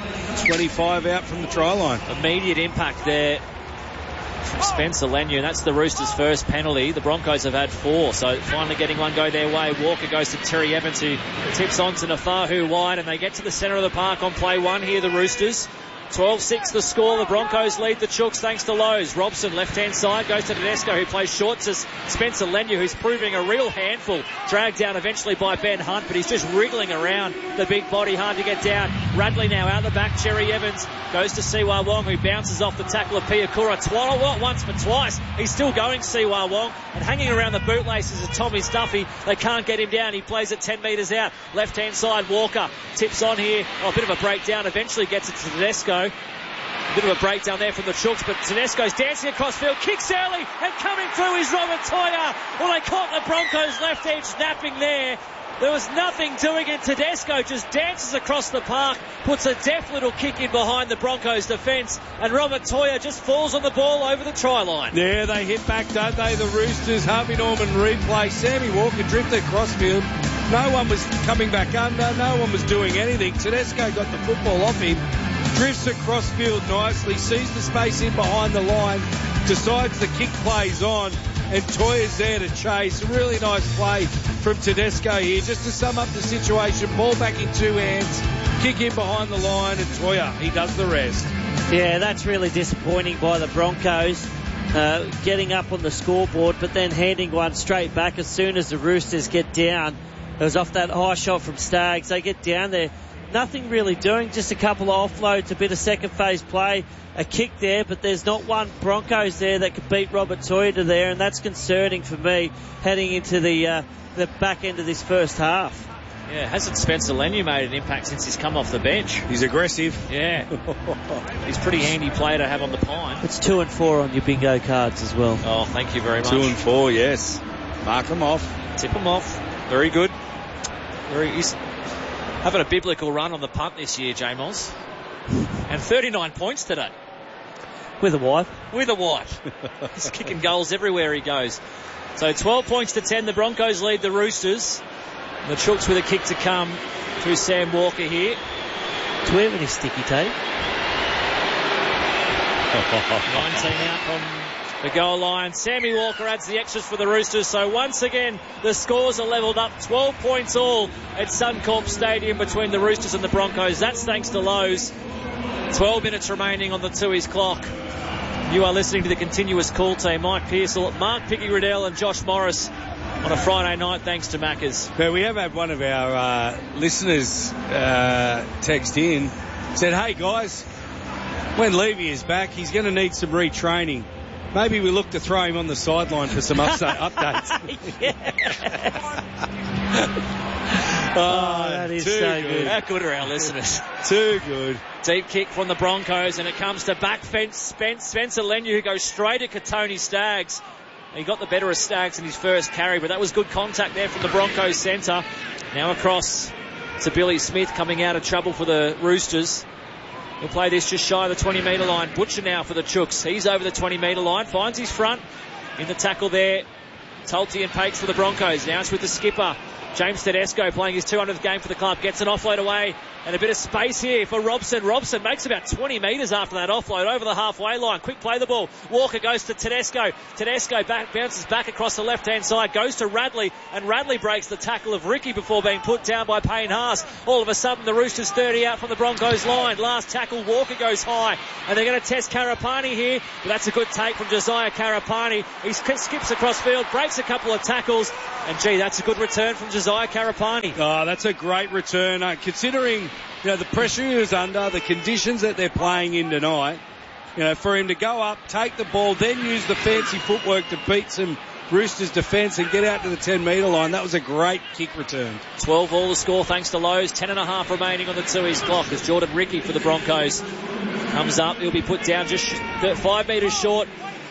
25 out from the try line. Immediate impact there from Spencer Leniu, and that's the Roosters' first penalty. The Broncos have had 4, so finally getting one go their way. Walker goes to Terry Evans, who tips on to Nafahu wide, and they get to the centre of the park on play 1 here, the Roosters. 12-6 the score. The Broncos lead the Chooks thanks to Lowe's. Robson left-hand side goes to Tedesco, who plays short to Spencer Leniu, who's proving a real handful. Dragged down eventually by Ben Hunt, but he's just wriggling around the big body, hard to get down. Radley now out the back. Cherry Evans goes to Siwa Wong, who bounces off the tackle of Piakura. Not once but twice. He's still going, Siwa Wong, and hanging around the bootlaces of Tommy Duffy. They can't get him down. He plays it 10 metres out. Left-hand side, Walker tips on here. A bit of a breakdown. Eventually gets it to Tedesco. A bit of a breakdown there from the Chooks, but Tedesco's dancing across field, kicks early, and coming through is Robert Toya. Well, they caught the Broncos left edge snapping there. There was nothing doing it. Tedesco just dances across the park, puts a deft little kick in behind the Broncos defence, and Robert Toya just falls on the ball over the try line. Yeah, they hit back, don't they, the Roosters. Harvey Norman replay. Sammy Walker drifted crossfield. No one was coming back under. No one was doing anything. Tedesco got the football off him. Drifts across field nicely, sees the space in behind the line, decides the kick plays on, and Toya's there to chase. A really nice play from Tedesco here. Just to sum up the situation, ball back in 2 hands, kick in behind the line, and Toya, he does the rest. Yeah, that's really disappointing by the Broncos. Getting up on the scoreboard, but then handing one straight back as soon as the Roosters get down. It was off that high shot from Staggs. They get down there. Nothing really doing, just a couple of offloads, a bit of second phase play, a kick there, but there's not one Broncos there that could beat Robert Toya to there, and that's concerning for me heading into the back end of this first half. Yeah, hasn't Spencer Leniu made an impact since he's come off the bench? He's aggressive. Yeah. He's a pretty handy player to have on the pine. It's 2 and 4 on your bingo cards as well. Oh, thank you very much. 2 and 4, yes. Mark them off. Tip them off. Very good. He's having a biblical run on the punt this year, Jamos. And 39 points today. With a wipe. With a wipe. He's kicking goals everywhere he goes. So 12 points to 10. The Broncos lead the Roosters. And the Chooks with a kick to come through Sam Walker here. Do we have any sticky tape? 19 out from the goal line. Sammy Walker adds the extras for the Roosters. So once again, the scores are levelled up. 12 points all at Suncorp Stadium between the Roosters and the Broncos. That's thanks to Lowe's. 12 minutes remaining on the 2's clock. You are listening to the continuous call team. Mike Pearsall, Mark Piggy-Riddell and Josh Morris on a Friday night thanks to Macca's. But we have had one of our listeners text in. Said, hey guys, when Levy is back, he's going to need some retraining. Maybe we look to throw him on the sideline for some updates. That is so good. How good are our listeners? Too good. Deep kick from the Broncos, and it comes to back fence Spencer Leniu, who goes straight at Katoni Staggs. He got the better of Staggs in his first carry, but that was good contact there from the Broncos centre. Now across to Billy Smith, coming out of trouble for the Roosters. He'll play this just shy of the 20-metre line. Butcher now for the Chooks. He's over the 20-metre line. Finds his front in the tackle there. Tulty and Pakes for the Broncos. Now it's with the skipper. James Tedesco playing his 200th game for the club. Gets an offload away. And a bit of space here for Robson. Robson makes about 20 metres after that offload over the halfway line. Quick play the ball. Walker goes to Tedesco. Tedesco bounces back across the left-hand side. Goes to Radley. And Radley breaks the tackle of Ricky before being put down by Payne Haas. All of a sudden, the Roosters 30 out from the Broncos line. Last tackle, Walker goes high. And they're going to test Karapani here. But that's a good take from Josiah Karapani. He skips across field, breaks a couple of tackles. And, gee, that's a good return from Josiah Karapani. Oh, that's a great return. Considering, the pressure he was under, the conditions that they're playing in tonight, for him to go up, take the ball, then use the fancy footwork to beat some Roosters defence and get out to the 10-metre line. That was a great kick return. 12 all the score thanks to Lowe's. 10.5 remaining on the 2-east clock as Jordan Ricky for the Broncos comes up. He'll be put down just 5 metres short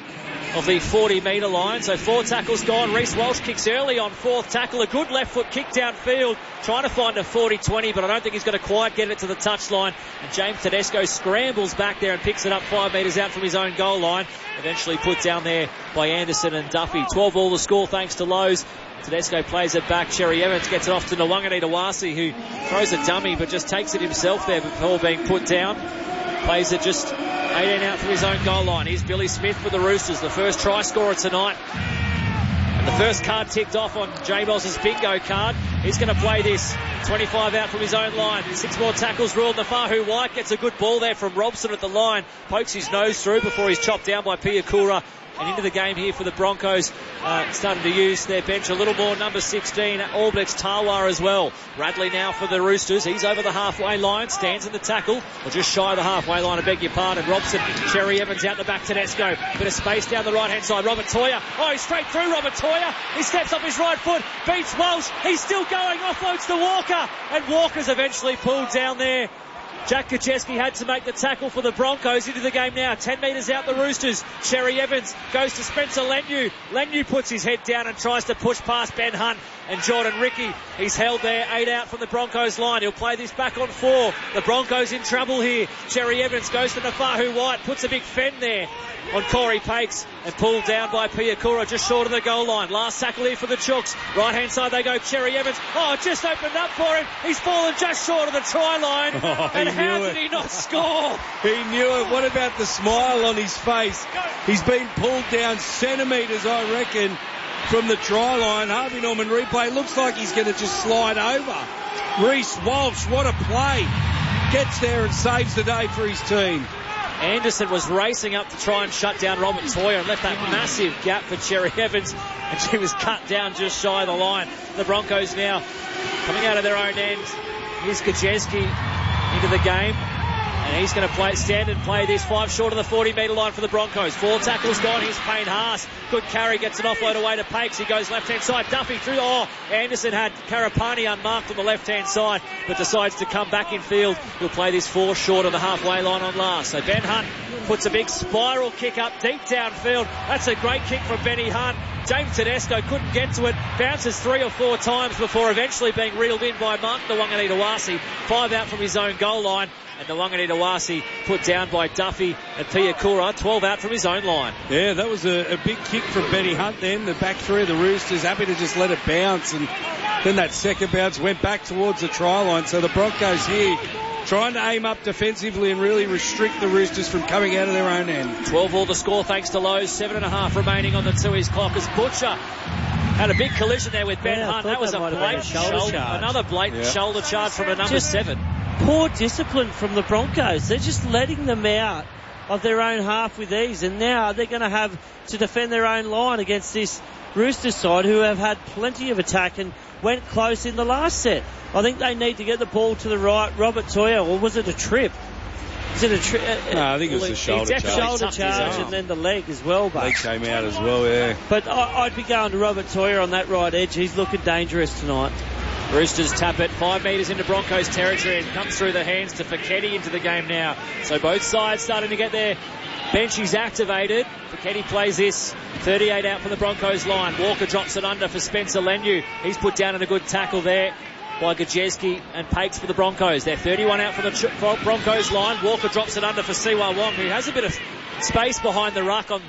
of the 40-metre line. So 4 tackles gone. Reece Walsh kicks early on 4th tackle. A good left foot kick downfield. Trying to find a 40-20, but I don't think he's going to quite get it to the touchline. And James Tedesco scrambles back there and picks it up 5 metres out from his own goal line. Eventually put down there by Anderson and Duffy. 12 all the score thanks to Lowe's. Tedesco plays it back. Cherry Evans gets it off to Nwangani Dawasi, who throws a dummy but just takes it himself there before being put down. Plays it just 18 out from his own goal line. Here's Billy Smith for the Roosters, the first try scorer tonight. And the first card ticked off on J-Boss's bingo card. He's going to play this 25 out from his own line. 6 more tackles ruled. Nafahu White gets a good ball there from Robson at the line. Pokes his nose through before he's chopped down by Piakura. And into the game here for the Broncos, starting to use their bench a little more. Number 16, All Blacks Tawar as well. Radley now for the Roosters. He's over the halfway line, stands in the tackle, or just shy of the halfway line, I beg your pardon. Robson, Cherry Evans out the back, Tedesco. Bit of space down the right-hand side. Robert Toya. Oh, he's straight through Robert Toya. He steps up his right foot, beats Walsh. He's still going, offloads to Walker. And Walker's eventually pulled down there. Jack Kaczewski had to make the tackle for the Broncos. Into the game now. 10 metres out the Roosters. Cherry Evans goes to Spencer Leniu. Leniu puts his head down and tries to push past Ben Hunt and Jordan Ricky. He's held there. 8 out from the Broncos line. He'll play this back on 4. The Broncos in trouble here. Cherry Evans goes to Nafahu White. Puts a big fend there on Corey Pakes and pulled down by Piakura just short of the goal line. Last tackle here for the Chooks. Right hand side they go. Cherry Evans. Oh, just opened up for him. He's fallen just short of the try line. And how did he not score? He knew it. What about the smile on his face? He's been pulled down centimetres, I reckon, from the try line. Harvey Norman replay. Looks like he's going to just slide over. Reece Walsh, what a play. Gets there and saves the day for his team. Anderson was racing up to try and shut down Robert Toya and left that massive gap for Cherry Evans, and she was cut down just shy of the line. The Broncos now coming out of their own end. Here's Kaczewski into the game, and he's going to stand and play this 5 short of the 40-metre line for the Broncos. 4 tackles gone. Here's Payne Haas. Good carry, gets an offload away to Pakes. He goes left-hand side. Duffy through. Anderson had Karapani unmarked on the left-hand side, but decides to come back in field. He'll play this 4 short of the halfway line on last. So Ben Hunt puts a big spiral kick up deep downfield. That's a great kick from Benny Hunt. James Tedesco couldn't get to it. Bounces 3 or 4 times before eventually being reeled in by Mark Nwangani Dawasi. 5 out from his own goal line. And Nwangani Dawasi put down by Duffy and Piakura. 12 out from his own line. Yeah, that was a big kick from Benny Hunt then. The back 3 of the Roosters happy to just let it bounce. And then that second bounce went back towards the try line. So the Broncos here trying to aim up defensively and really restrict the Roosters from coming out of their own end. 12 all the score thanks to Lowe's. 7.5 remaining on the 2-east clock as Butcher had a big collision there with Ben Hunt. That was a blatant shoulder charge. Another blatant shoulder charge from a number 7. Poor discipline from the Broncos. They're just letting them out of their own half with ease, and now they're going to have to defend their own line against this Roosters side who have had plenty of attack and went close in the last set. I think they need to get the ball to the right. Robert Toya, or was it a trip? Is it a trip? No, I think it was a shoulder charge. Shoulder charge and then the leg as well. But leg came out as well, yeah. But I'd be going to Robert Toya on that right edge. He's looking dangerous tonight. Roosters tap it 5 metres into Broncos territory and comes through the hands to Feketi into the game now. So both sides starting to get their benchies activated. Feketi plays this 38 out from the Broncos line. Walker drops it under for Spencer Leniu. He's put down in a good tackle there by Kaczewski and Pakes for the Broncos. They're 31 out from the Broncos line. Walker drops it under for Siwa Wong, who has a bit of space behind the ruck on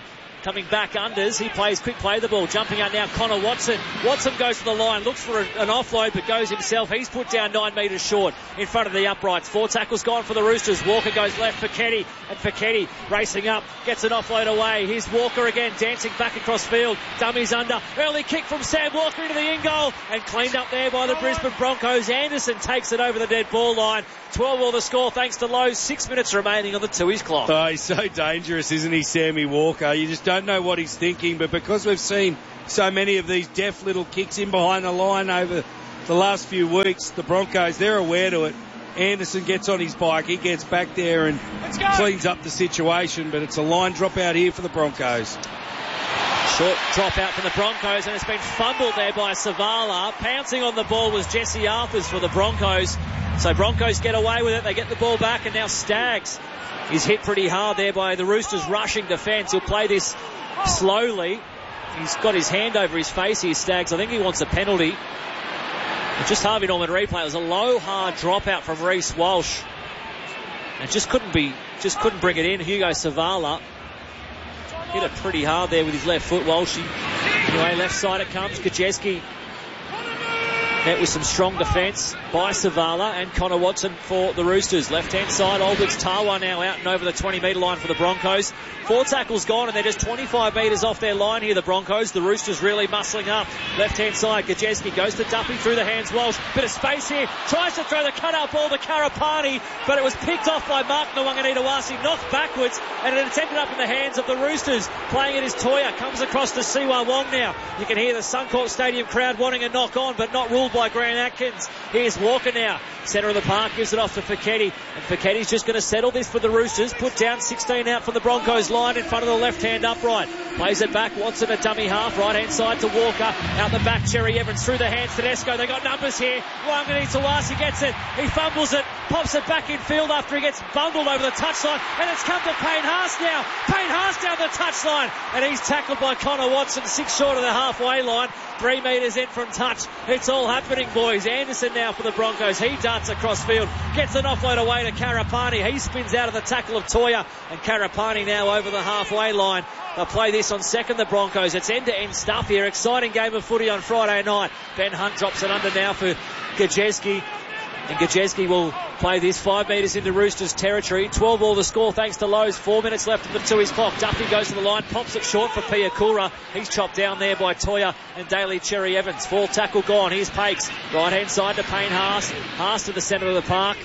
coming back unders. He plays quick play the ball. Jumping out now, Connor Watson. Watson goes to the line, looks for an offload, but goes himself. He's put down 9 metres short in front of the uprights. 4 tackles gone for the Roosters. Walker goes left for Keddy, and Feketi racing up, gets an offload away. Here's Walker again, dancing back across field. Dummies under. Early kick from Sam Walker into the in goal, and cleaned up there by the Brisbane Broncos. Anderson takes it over the dead ball line. 12-all the score thanks to Lowe. 6 minutes remaining on the Tooheys clock. Oh, he's so dangerous, isn't he, Sammy Walker? You just don't know what he's thinking, but because we've seen so many of these deft little kicks in behind the line over the last few weeks, the Broncos, they're aware to it. Anderson gets on his bike, he gets back there and cleans up the situation, but it's a line drop out here for the Broncos. Short drop out from the Broncos, and it's been fumbled there by Savala. Pouncing on the ball was Jesse Arthurs for the Broncos. So Broncos get away with it. They get the ball back, and now Staggs is hit pretty hard there by the Roosters' rushing defence. He'll play this slowly. He's got his hand over his face here, Staggs. I think he wants a penalty. But just Harvey Norman replay. It was a low, hard dropout from Reece Walsh. And just couldn't bring it in. Hugo Savala hit it pretty hard there with his left foot. Walshy. Anyway, left side it comes. Gajeski met with some strong defence by Savala and Connor Watson for the Roosters. Left-hand side, Aldrich Tawa now out and over the 20-metre line for the Broncos. 4 tackles gone, and they're just 25 metres off their line here, the Broncos. The Roosters really muscling up. Left-hand side, Gajeski goes to Duffy through the hands. Walsh, bit of space here. Tries to throw the cut-out ball to Karapani, but it was picked off by Mark Nwanganitawasi. Knocked backwards, and it ended up in the hands of the Roosters. Playing it is Toya. Comes across to Siwa Wong now. You can hear the Suncorp Stadium crowd wanting a knock on, but not ruled by Grant Atkins. Here's Walker now. Centre of the park, gives it off to Feketi. And Feketi's just going to settle this for the Roosters. Put down 16 out from the Broncos line in front of the left-hand upright. Plays it back. Watson a dummy half. Right-hand side to Walker. Out the back, Cherry Evans through the hands to Tedesco. They got numbers here. Wanganitawasi gets it. He fumbles it. Pops it back in field after he gets bundled over the touchline. And it's come to Payne Haas now. Payne Haas down the touchline. And he's tackled by Connor Watson. 6 short of the halfway line. 3 metres in from touch. It's all happening, boys. Anderson now for the Broncos. He darts across field. Gets an offload away to Karapani. He spins out of the tackle of Toya. And Karapani now over the halfway line. They'll play this on second, the Broncos. It's end-to-end stuff here. Exciting game of footy on Friday night. Ben Hunt drops it under now for Gajeski. And Gajeski will play this 5 metres into Roosters territory. 12-all the score thanks to Lowe's. 4 minutes left of the Tooheys clock. Duffy goes to the line, pops it short for Piakura. He's chopped down there by Toya and Daly Cherry Evans. 4 tackle gone. Here's Pakes. Right-hand side to Payne Haas. Haas to the centre of the park.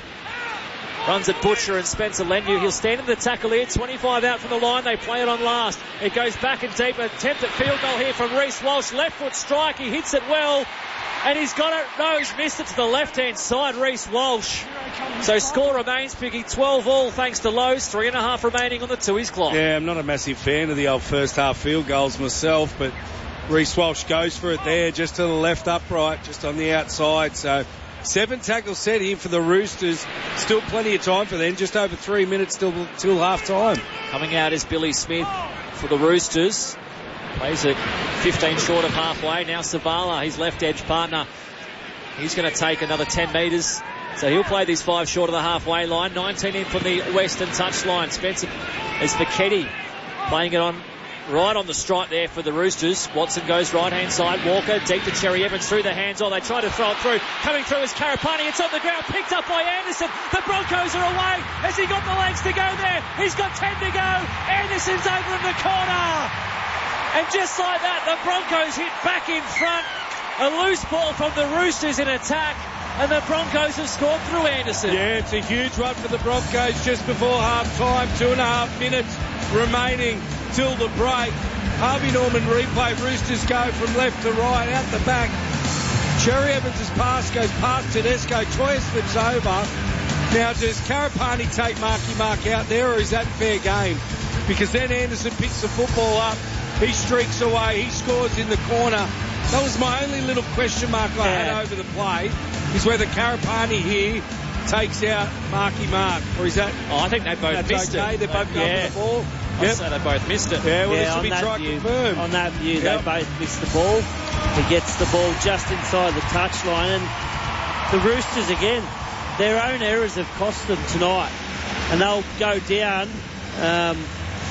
Runs at Butcher and Spencer Lenu. He'll stand in the tackle here. 25 out from the line. They play it on last. It goes back and deep. Attempt at field goal here from Reece Walsh. Left foot strike. He hits it well. And he's got it. No, he's missed it to the left-hand side, Reece Walsh. So score remains, Piggy, 12-all thanks to Lowe's. 3.5 remaining on the Tooheys clock. Yeah, I'm not a massive fan of the old first-half field goals myself, but Reece Walsh goes for it there, just to the left upright, just on the outside. So 7 tackles set here for the Roosters. Still plenty of time for them. Just over 3 minutes till half-time. Coming out is Billy Smith for the Roosters. Plays it 15 short of halfway. Now Savala, his left edge partner. He's going to take another 10 metres. So he'll play this 5 short of the halfway line. 19 in from the western touchline. Spencer is Feketi playing it on right on the strike there for the Roosters. Watson goes right-hand side. Walker deep to Cherry Evans through the hands. Oh, they try to throw it through. Coming through is Karapani. It's on the ground. Picked up by Anderson. The Broncos are away. Has he got the legs to go there? He's got 10 to go. Anderson's over in the corner. And just like that, the Broncos hit back in front. A loose ball from the Roosters in attack. And the Broncos have scored through Anderson. Yeah, it's a huge one for the Broncos just before half-time. 2.5 minutes remaining till the break. Harvey Norman replay. Roosters go from left to right, out the back. Cherry Evans' pass goes past Tedesco. Toya slips over. Now, does Karapani take Marky Mark out there, or is that fair game? Because then Anderson picks the football up. He streaks away. He scores in the corner. That was my only little question mark I had over the play, is whether Karapani here takes out Marky Mark. Or is that... Oh, I think they both missed it. They're both going for the ball. I'd say they both missed it. Yeah, well, this will be try-confirmed. On that view, they both missed the ball. He gets the ball just inside the touchline. And the Roosters, again, their own errors have cost them tonight. And they'll go down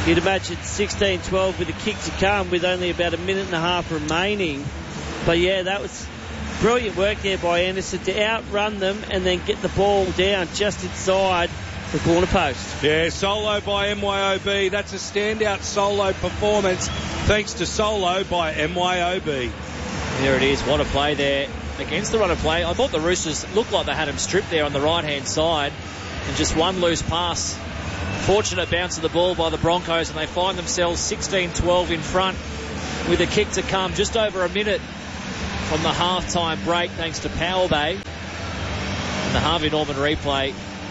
You'd imagine 16-12 with a kick to come with only about a minute and a half remaining. But yeah, that was brilliant work there by Anderson to outrun them and then get the ball down just inside the corner post. Yeah, solo by MYOB. That's a standout solo performance thanks to solo by MYOB. There it is. What a play there against the run of play. I thought the Roosters looked like they had him stripped there on the right-hand side. And just one loose pass. Fortunate bounce of the ball by the Broncos, and they find themselves 16-12 in front with a kick to come just over a minute from the half-time break thanks to Power Bay. And the Harvey Norman replay.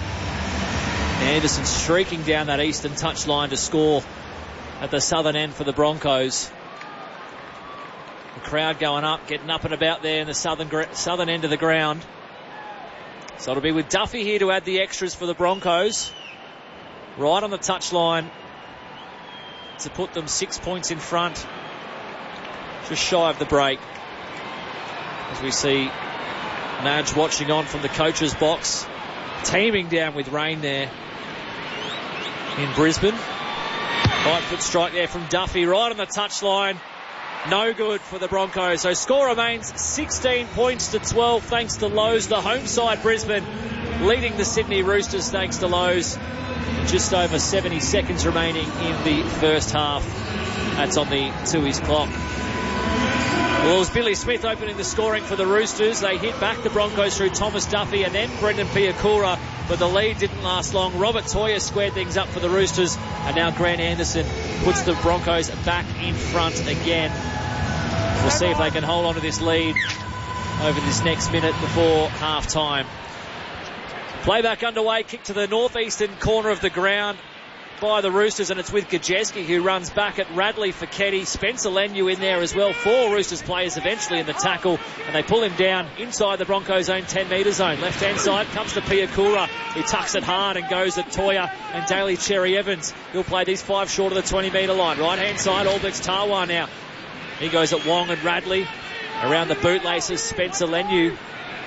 Anderson streaking down that eastern touchline to score at the southern end for the Broncos. The crowd going up, getting up and about there in the southern end of the ground. So it'll be with Duffy here to add the extras for the Broncos. Right on the touchline to put them 6 points in front. Just shy of the break. As we see Madge watching on from the coach's box. Teeming down with rain there in Brisbane. Right foot strike there from Duffy right on the touchline. No good for the Broncos. So score remains 16 points to 12 thanks to Lowe's. The home side Brisbane leading the Sydney Roosters thanks to Lowe's. Just over 70 seconds remaining in the first half. That's on the Tooheys clock. Well, it was Billy Smith opening the scoring for the Roosters. They hit back the Broncos through Thomas Duffy and then Brendan Piakura, but the lead didn't last long. Robert Toya squared things up for the Roosters, and now Grant Anderson puts the Broncos back in front again. We'll see if they can hold on to this lead over this next minute before half-time. Playback underway, kick to the northeastern corner of the ground by the Roosters, and it's with Gajeski who runs back at Radley for Keddy. Spencer Leniu in there as well. 4 Roosters players eventually in the tackle, and they pull him down inside the Broncos' own 10-metre zone. Left-hand side comes to Piakura, who tucks it hard and goes at Toya and Daly Cherry Evans. He'll play these 5 short of the 20-metre line. Right-hand side, All Blacks Tawa now. He goes at Wong and Radley. Around the bootlaces, Spencer Leniu.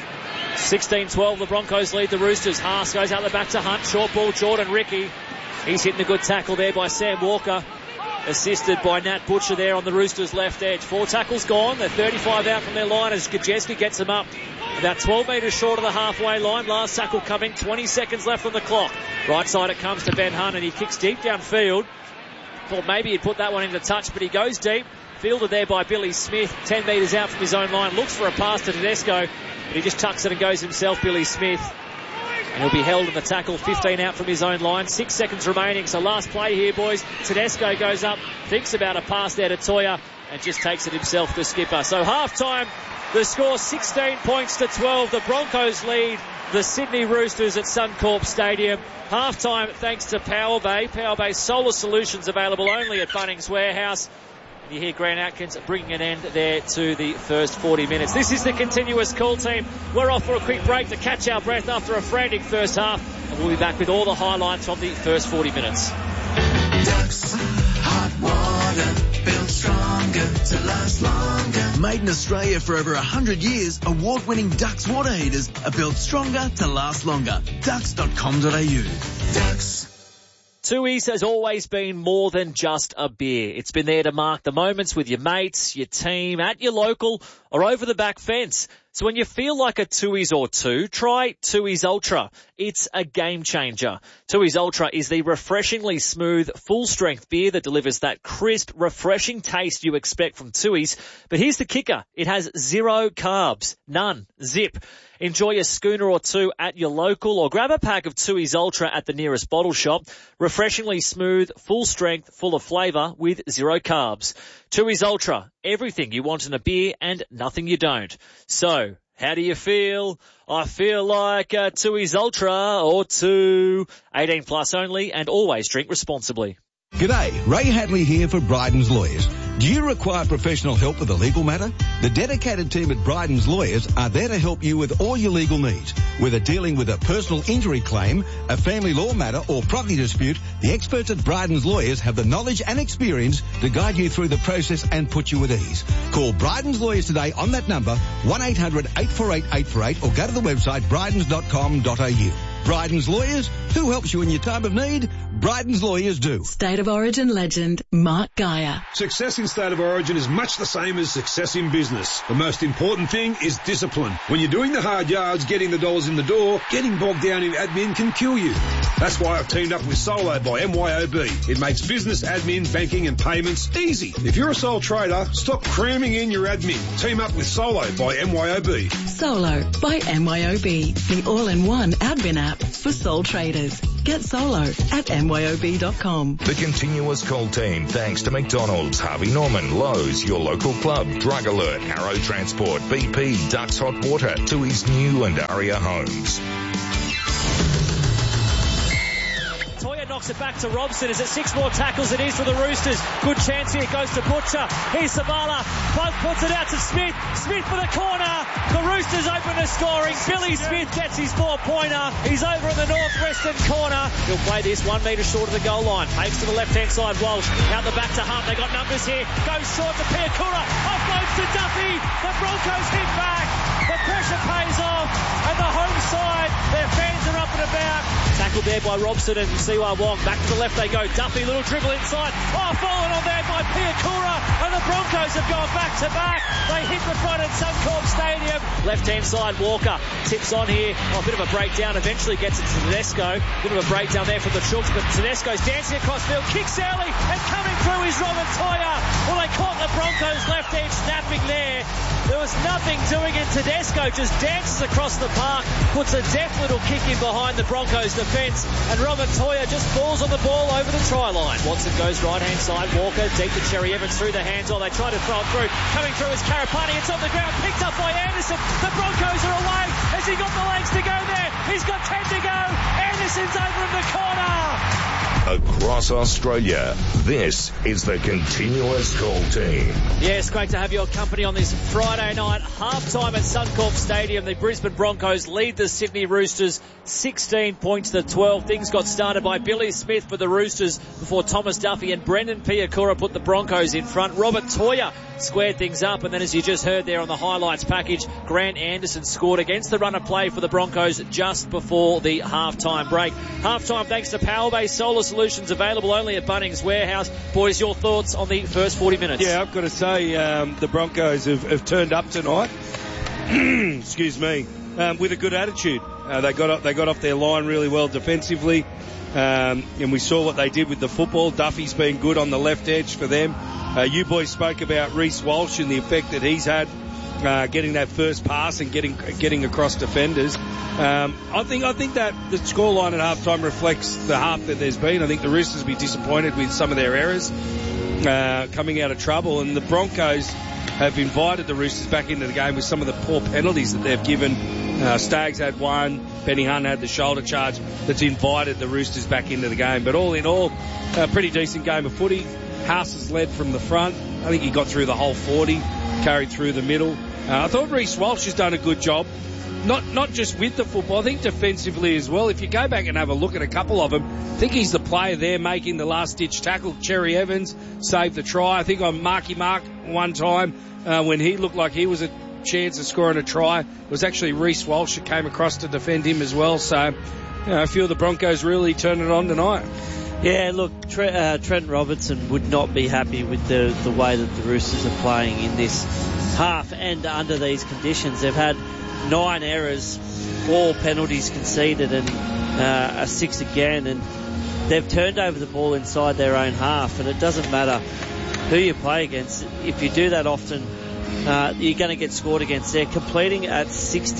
16-12, the Broncos lead the Roosters. Haas goes out the back to Hunt. Short ball, Jordan Ricky. He's hitting a good tackle there by Sam Walker. Assisted by Nat Butcher there on the Roosters' left edge. 4 tackles gone. They're 35 out from their line as Gajeski gets them up. About 12 metres short of the halfway line. Last tackle coming. 20 seconds left on the clock. Right side it comes to Ben Hunt, and he kicks deep downfield. Thought maybe he'd put that one into touch, but he goes deep. Fielded there by Billy Smith. 10 metres out from his own line. Looks for a pass to Tedesco, but he just tucks it and goes himself, Billy Smith. And he'll be held in the tackle, 15 out from his own line. 6 seconds remaining, so last play here, boys. Tedesco goes up, thinks about a pass there to Toya, and just takes it himself to skipper. So half-time, the score 16 points to 12. The Broncos lead the Sydney Roosters at Suncorp Stadium. Half-time thanks to Power Bay. Power Bay solar solutions available only at Bunnings Warehouse. You hear Grant Atkins bringing an end there to the first 40 minutes. This is the continuous call team. We're off for a quick break to catch our breath after a frantic first half. And we'll be back with all the highlights from the first 40 minutes. Ducks, hot water, built stronger to last longer. Made in Australia for over 100 years, award-winning Ducks water heaters are built stronger to last longer. Ducks.com.au. Ducks. Tooheys has always been more than just a beer. It's been there to mark the moments with your mates, your team, at your local, or over the back fence. So when you feel like a Tooheys or two, try Tooheys Ultra. It's a game changer. Tooheys Ultra is the refreshingly smooth, full-strength beer that delivers that crisp, refreshing taste you expect from Tooheys. But here's the kicker. It has 0 carbs. None. Zip. Enjoy a schooner or two at your local or grab a pack of Tooheys Ultra at the nearest bottle shop. Refreshingly smooth, full strength, full of flavour with 0 carbs. Tooheys Ultra, everything you want in a beer and nothing you don't. So, how do you feel? I feel like a Tooheys Ultra or two. 18 plus only and always drink responsibly. G'day, Ray Hadley here for Bryden's Lawyers. Do you require professional help with a legal matter? The dedicated team at Bryden's Lawyers are there to help you with all your legal needs. Whether dealing with a personal injury claim, a family law matter or property dispute, the experts at Bryden's Lawyers have the knowledge and experience to guide you through the process and put you at ease. Call Bryden's Lawyers today on that number, 1-800-848-848, or go to the website brydens.com.au. Bryden's Lawyers. Who helps you in your time of need? Bryden's Lawyers do. State of Origin legend, Mark Geyer. Success in State of Origin is much the same as success in business. The most important thing is discipline. When you're doing the hard yards, getting the dollars in the door, getting bogged down in admin can kill you. That's why I've teamed up with Solo by MYOB. It makes business, admin, banking and payments easy. If you're a sole trader, stop cramming in your admin. Team up with Solo by MYOB. Solo by MYOB, the all-in-one admin app for sole traders. Get Solo at MYOB.com. The Continuous Call team, thanks to McDonald's, Harvey Norman, Lowe's, your local club, Drug Alert, Arrow Transport, BP, Ducks Hot Water, to his new and Aria homes. Knocks it back to Robson. Is it 6 more tackles? It is for the Roosters. Good chance here. Goes to Butcher. Here's Savala. Both puts it out to Smith. Smith for the corner. The Roosters open to scoring. Billy Smith gets his 4-pointer. He's over in the northwestern corner. He'll play this 1 metre short of the goal line. Takes to the left-hand side. Walsh out the back to Hunt. They got numbers here. Goes short to Piakura. Offloads to Duffy. The Broncos hit back. The pressure pays off. And the home side, their fans are up and about. Tackled there by Robson and Siwa Wong. Back to the left they go. Duffy, little dribble inside. Oh, fallen on there by Piakura. And the Broncos have gone back to back. They hit the front at Suncorp Stadium. Left-hand side, Walker tips on here. Oh, a bit of a breakdown. Eventually gets it to Tedesco. Bit of a breakdown there for the Chooks, but Tedesco's dancing across field. Kicks early and coming through is Robert Toya. Well, they caught the Broncos left edge snapping there. There was nothing doing it. Tedesco just dances across the park, puts a deft little kick in behind the Broncos defence, and Robert Toya just falls on the ball over the try line. Watson goes right-hand side. Walker deep to Cherry Evans through the hands. Oh, they try to throw it through. Coming through is Karapani. It's on the ground. Picked up by Anderson. The Broncos are away. Has he got the legs to go there? He's got 10 to go. Anderson's over in the corner. Across Australia, this is the Continuous Call team. Yes, great to have your company on this Friday night. Half-time at Suncorp Stadium. The Brisbane Broncos lead the Sydney Roosters 16 points to 12. Things got started by Billy Smith for the Roosters before Thomas Duffy and Brendan Piakura put the Broncos in front. Robert Toya squared things up, and then as you just heard there on the highlights package, Grant Anderson scored against the run of play for the Broncos just before the half-time break. Half-time thanks to Powerbase Solar Solutions, available only at Bunnings Warehouse. Boys, your thoughts on the first 40 minutes? Yeah, I've got to say the Broncos have turned up tonight. Excuse me. With a good attitude. They got off their line really well defensively. And we saw what they did with the football. Duffy's been good on the left edge for them. You boys spoke about Reece Walsh and the effect that he's had, getting that first pass and getting across defenders. I think that the scoreline at halftime reflects the half that there's been. I think the Roosters will be disappointed with some of their errors coming out of trouble, and the Broncos have invited the Roosters back into the game with some of the poor penalties that they've given. Staggs had one, Benny Hunt had the shoulder charge that's invited the Roosters back into the game. But all in all, a pretty decent game of footy. House has led from the front. I think he got through the whole 40, carried through the middle. I thought Reece Walsh has done a good job, not just with the football, I think defensively as well. If you go back and have a look at a couple of them, I think he's the player there making the last-ditch tackle. Cherry Evans saved the try. I think on Marky Mark one time when he looked like he was a chance of scoring a try, it was actually Reece Walsh that came across to defend him as well. So, I feel the Broncos really turned it on tonight. Yeah, look, Trent Robertson would not be happy with the way that the Roosters are playing in this half and under these conditions. They've had 9 errors, 4 penalties conceded and a 6 again, and they've turned over the ball inside their own half, and it doesn't matter who you play against. If you do that often, you're going to get scored against. They're completing at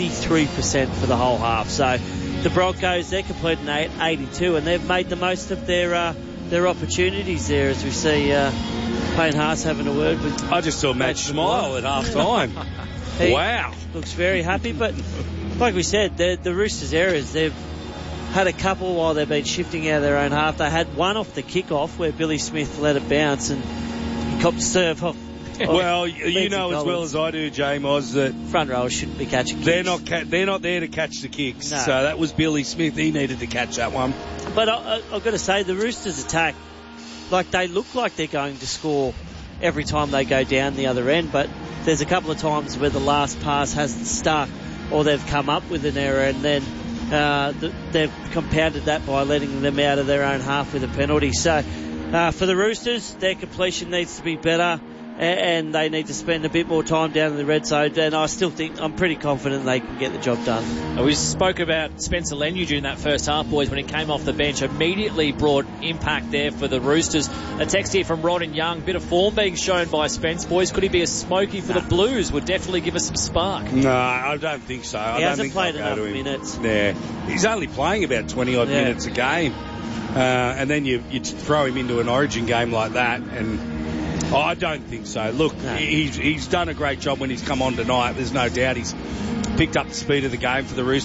63% for the whole half. So the Broncos, they're completing 82, and they've made the most of their opportunities there, as we see Payne Haas having a word with... I just saw Matt smile at half-time. Wow. Looks very happy, but like we said, the Roosters' errors, they've had a couple while they've been shifting out of their own half. They had one off the kick-off where Billy Smith let it bounce and he copped serve off. Well, you know as well as I do, James Oz, that front rowers shouldn't be catching kicks. They're not there to catch the kicks. No. So that was Billy Smith. He needed to catch that one. But I've got to say, the Roosters' attack, like they look like they're going to score every time they go down the other end, but there's a couple of times where the last pass hasn't stuck or they've come up with an error and then they've compounded that by letting them out of their own half with a penalty. So for the Roosters, their completion needs to be better, and they need to spend a bit more time down in the red zone, and I still think I'm pretty confident they can get the job done. We spoke about Spencer Leniu during that first half, boys, when he came off the bench. Immediately brought impact there for the Roosters. A text here from Rod and Young. Bit of form being shown by Spence, boys. Could he be a smoky for the Blues? Would definitely give us some spark. No, I don't think so. He hasn't played enough minutes. Yeah, he's only playing about 20-odd minutes a game. And then you throw him into an Origin game like that, and I don't think so. Look, he's done a great job when he's come on tonight. There's no doubt he's picked up the speed of the game for the Roosters.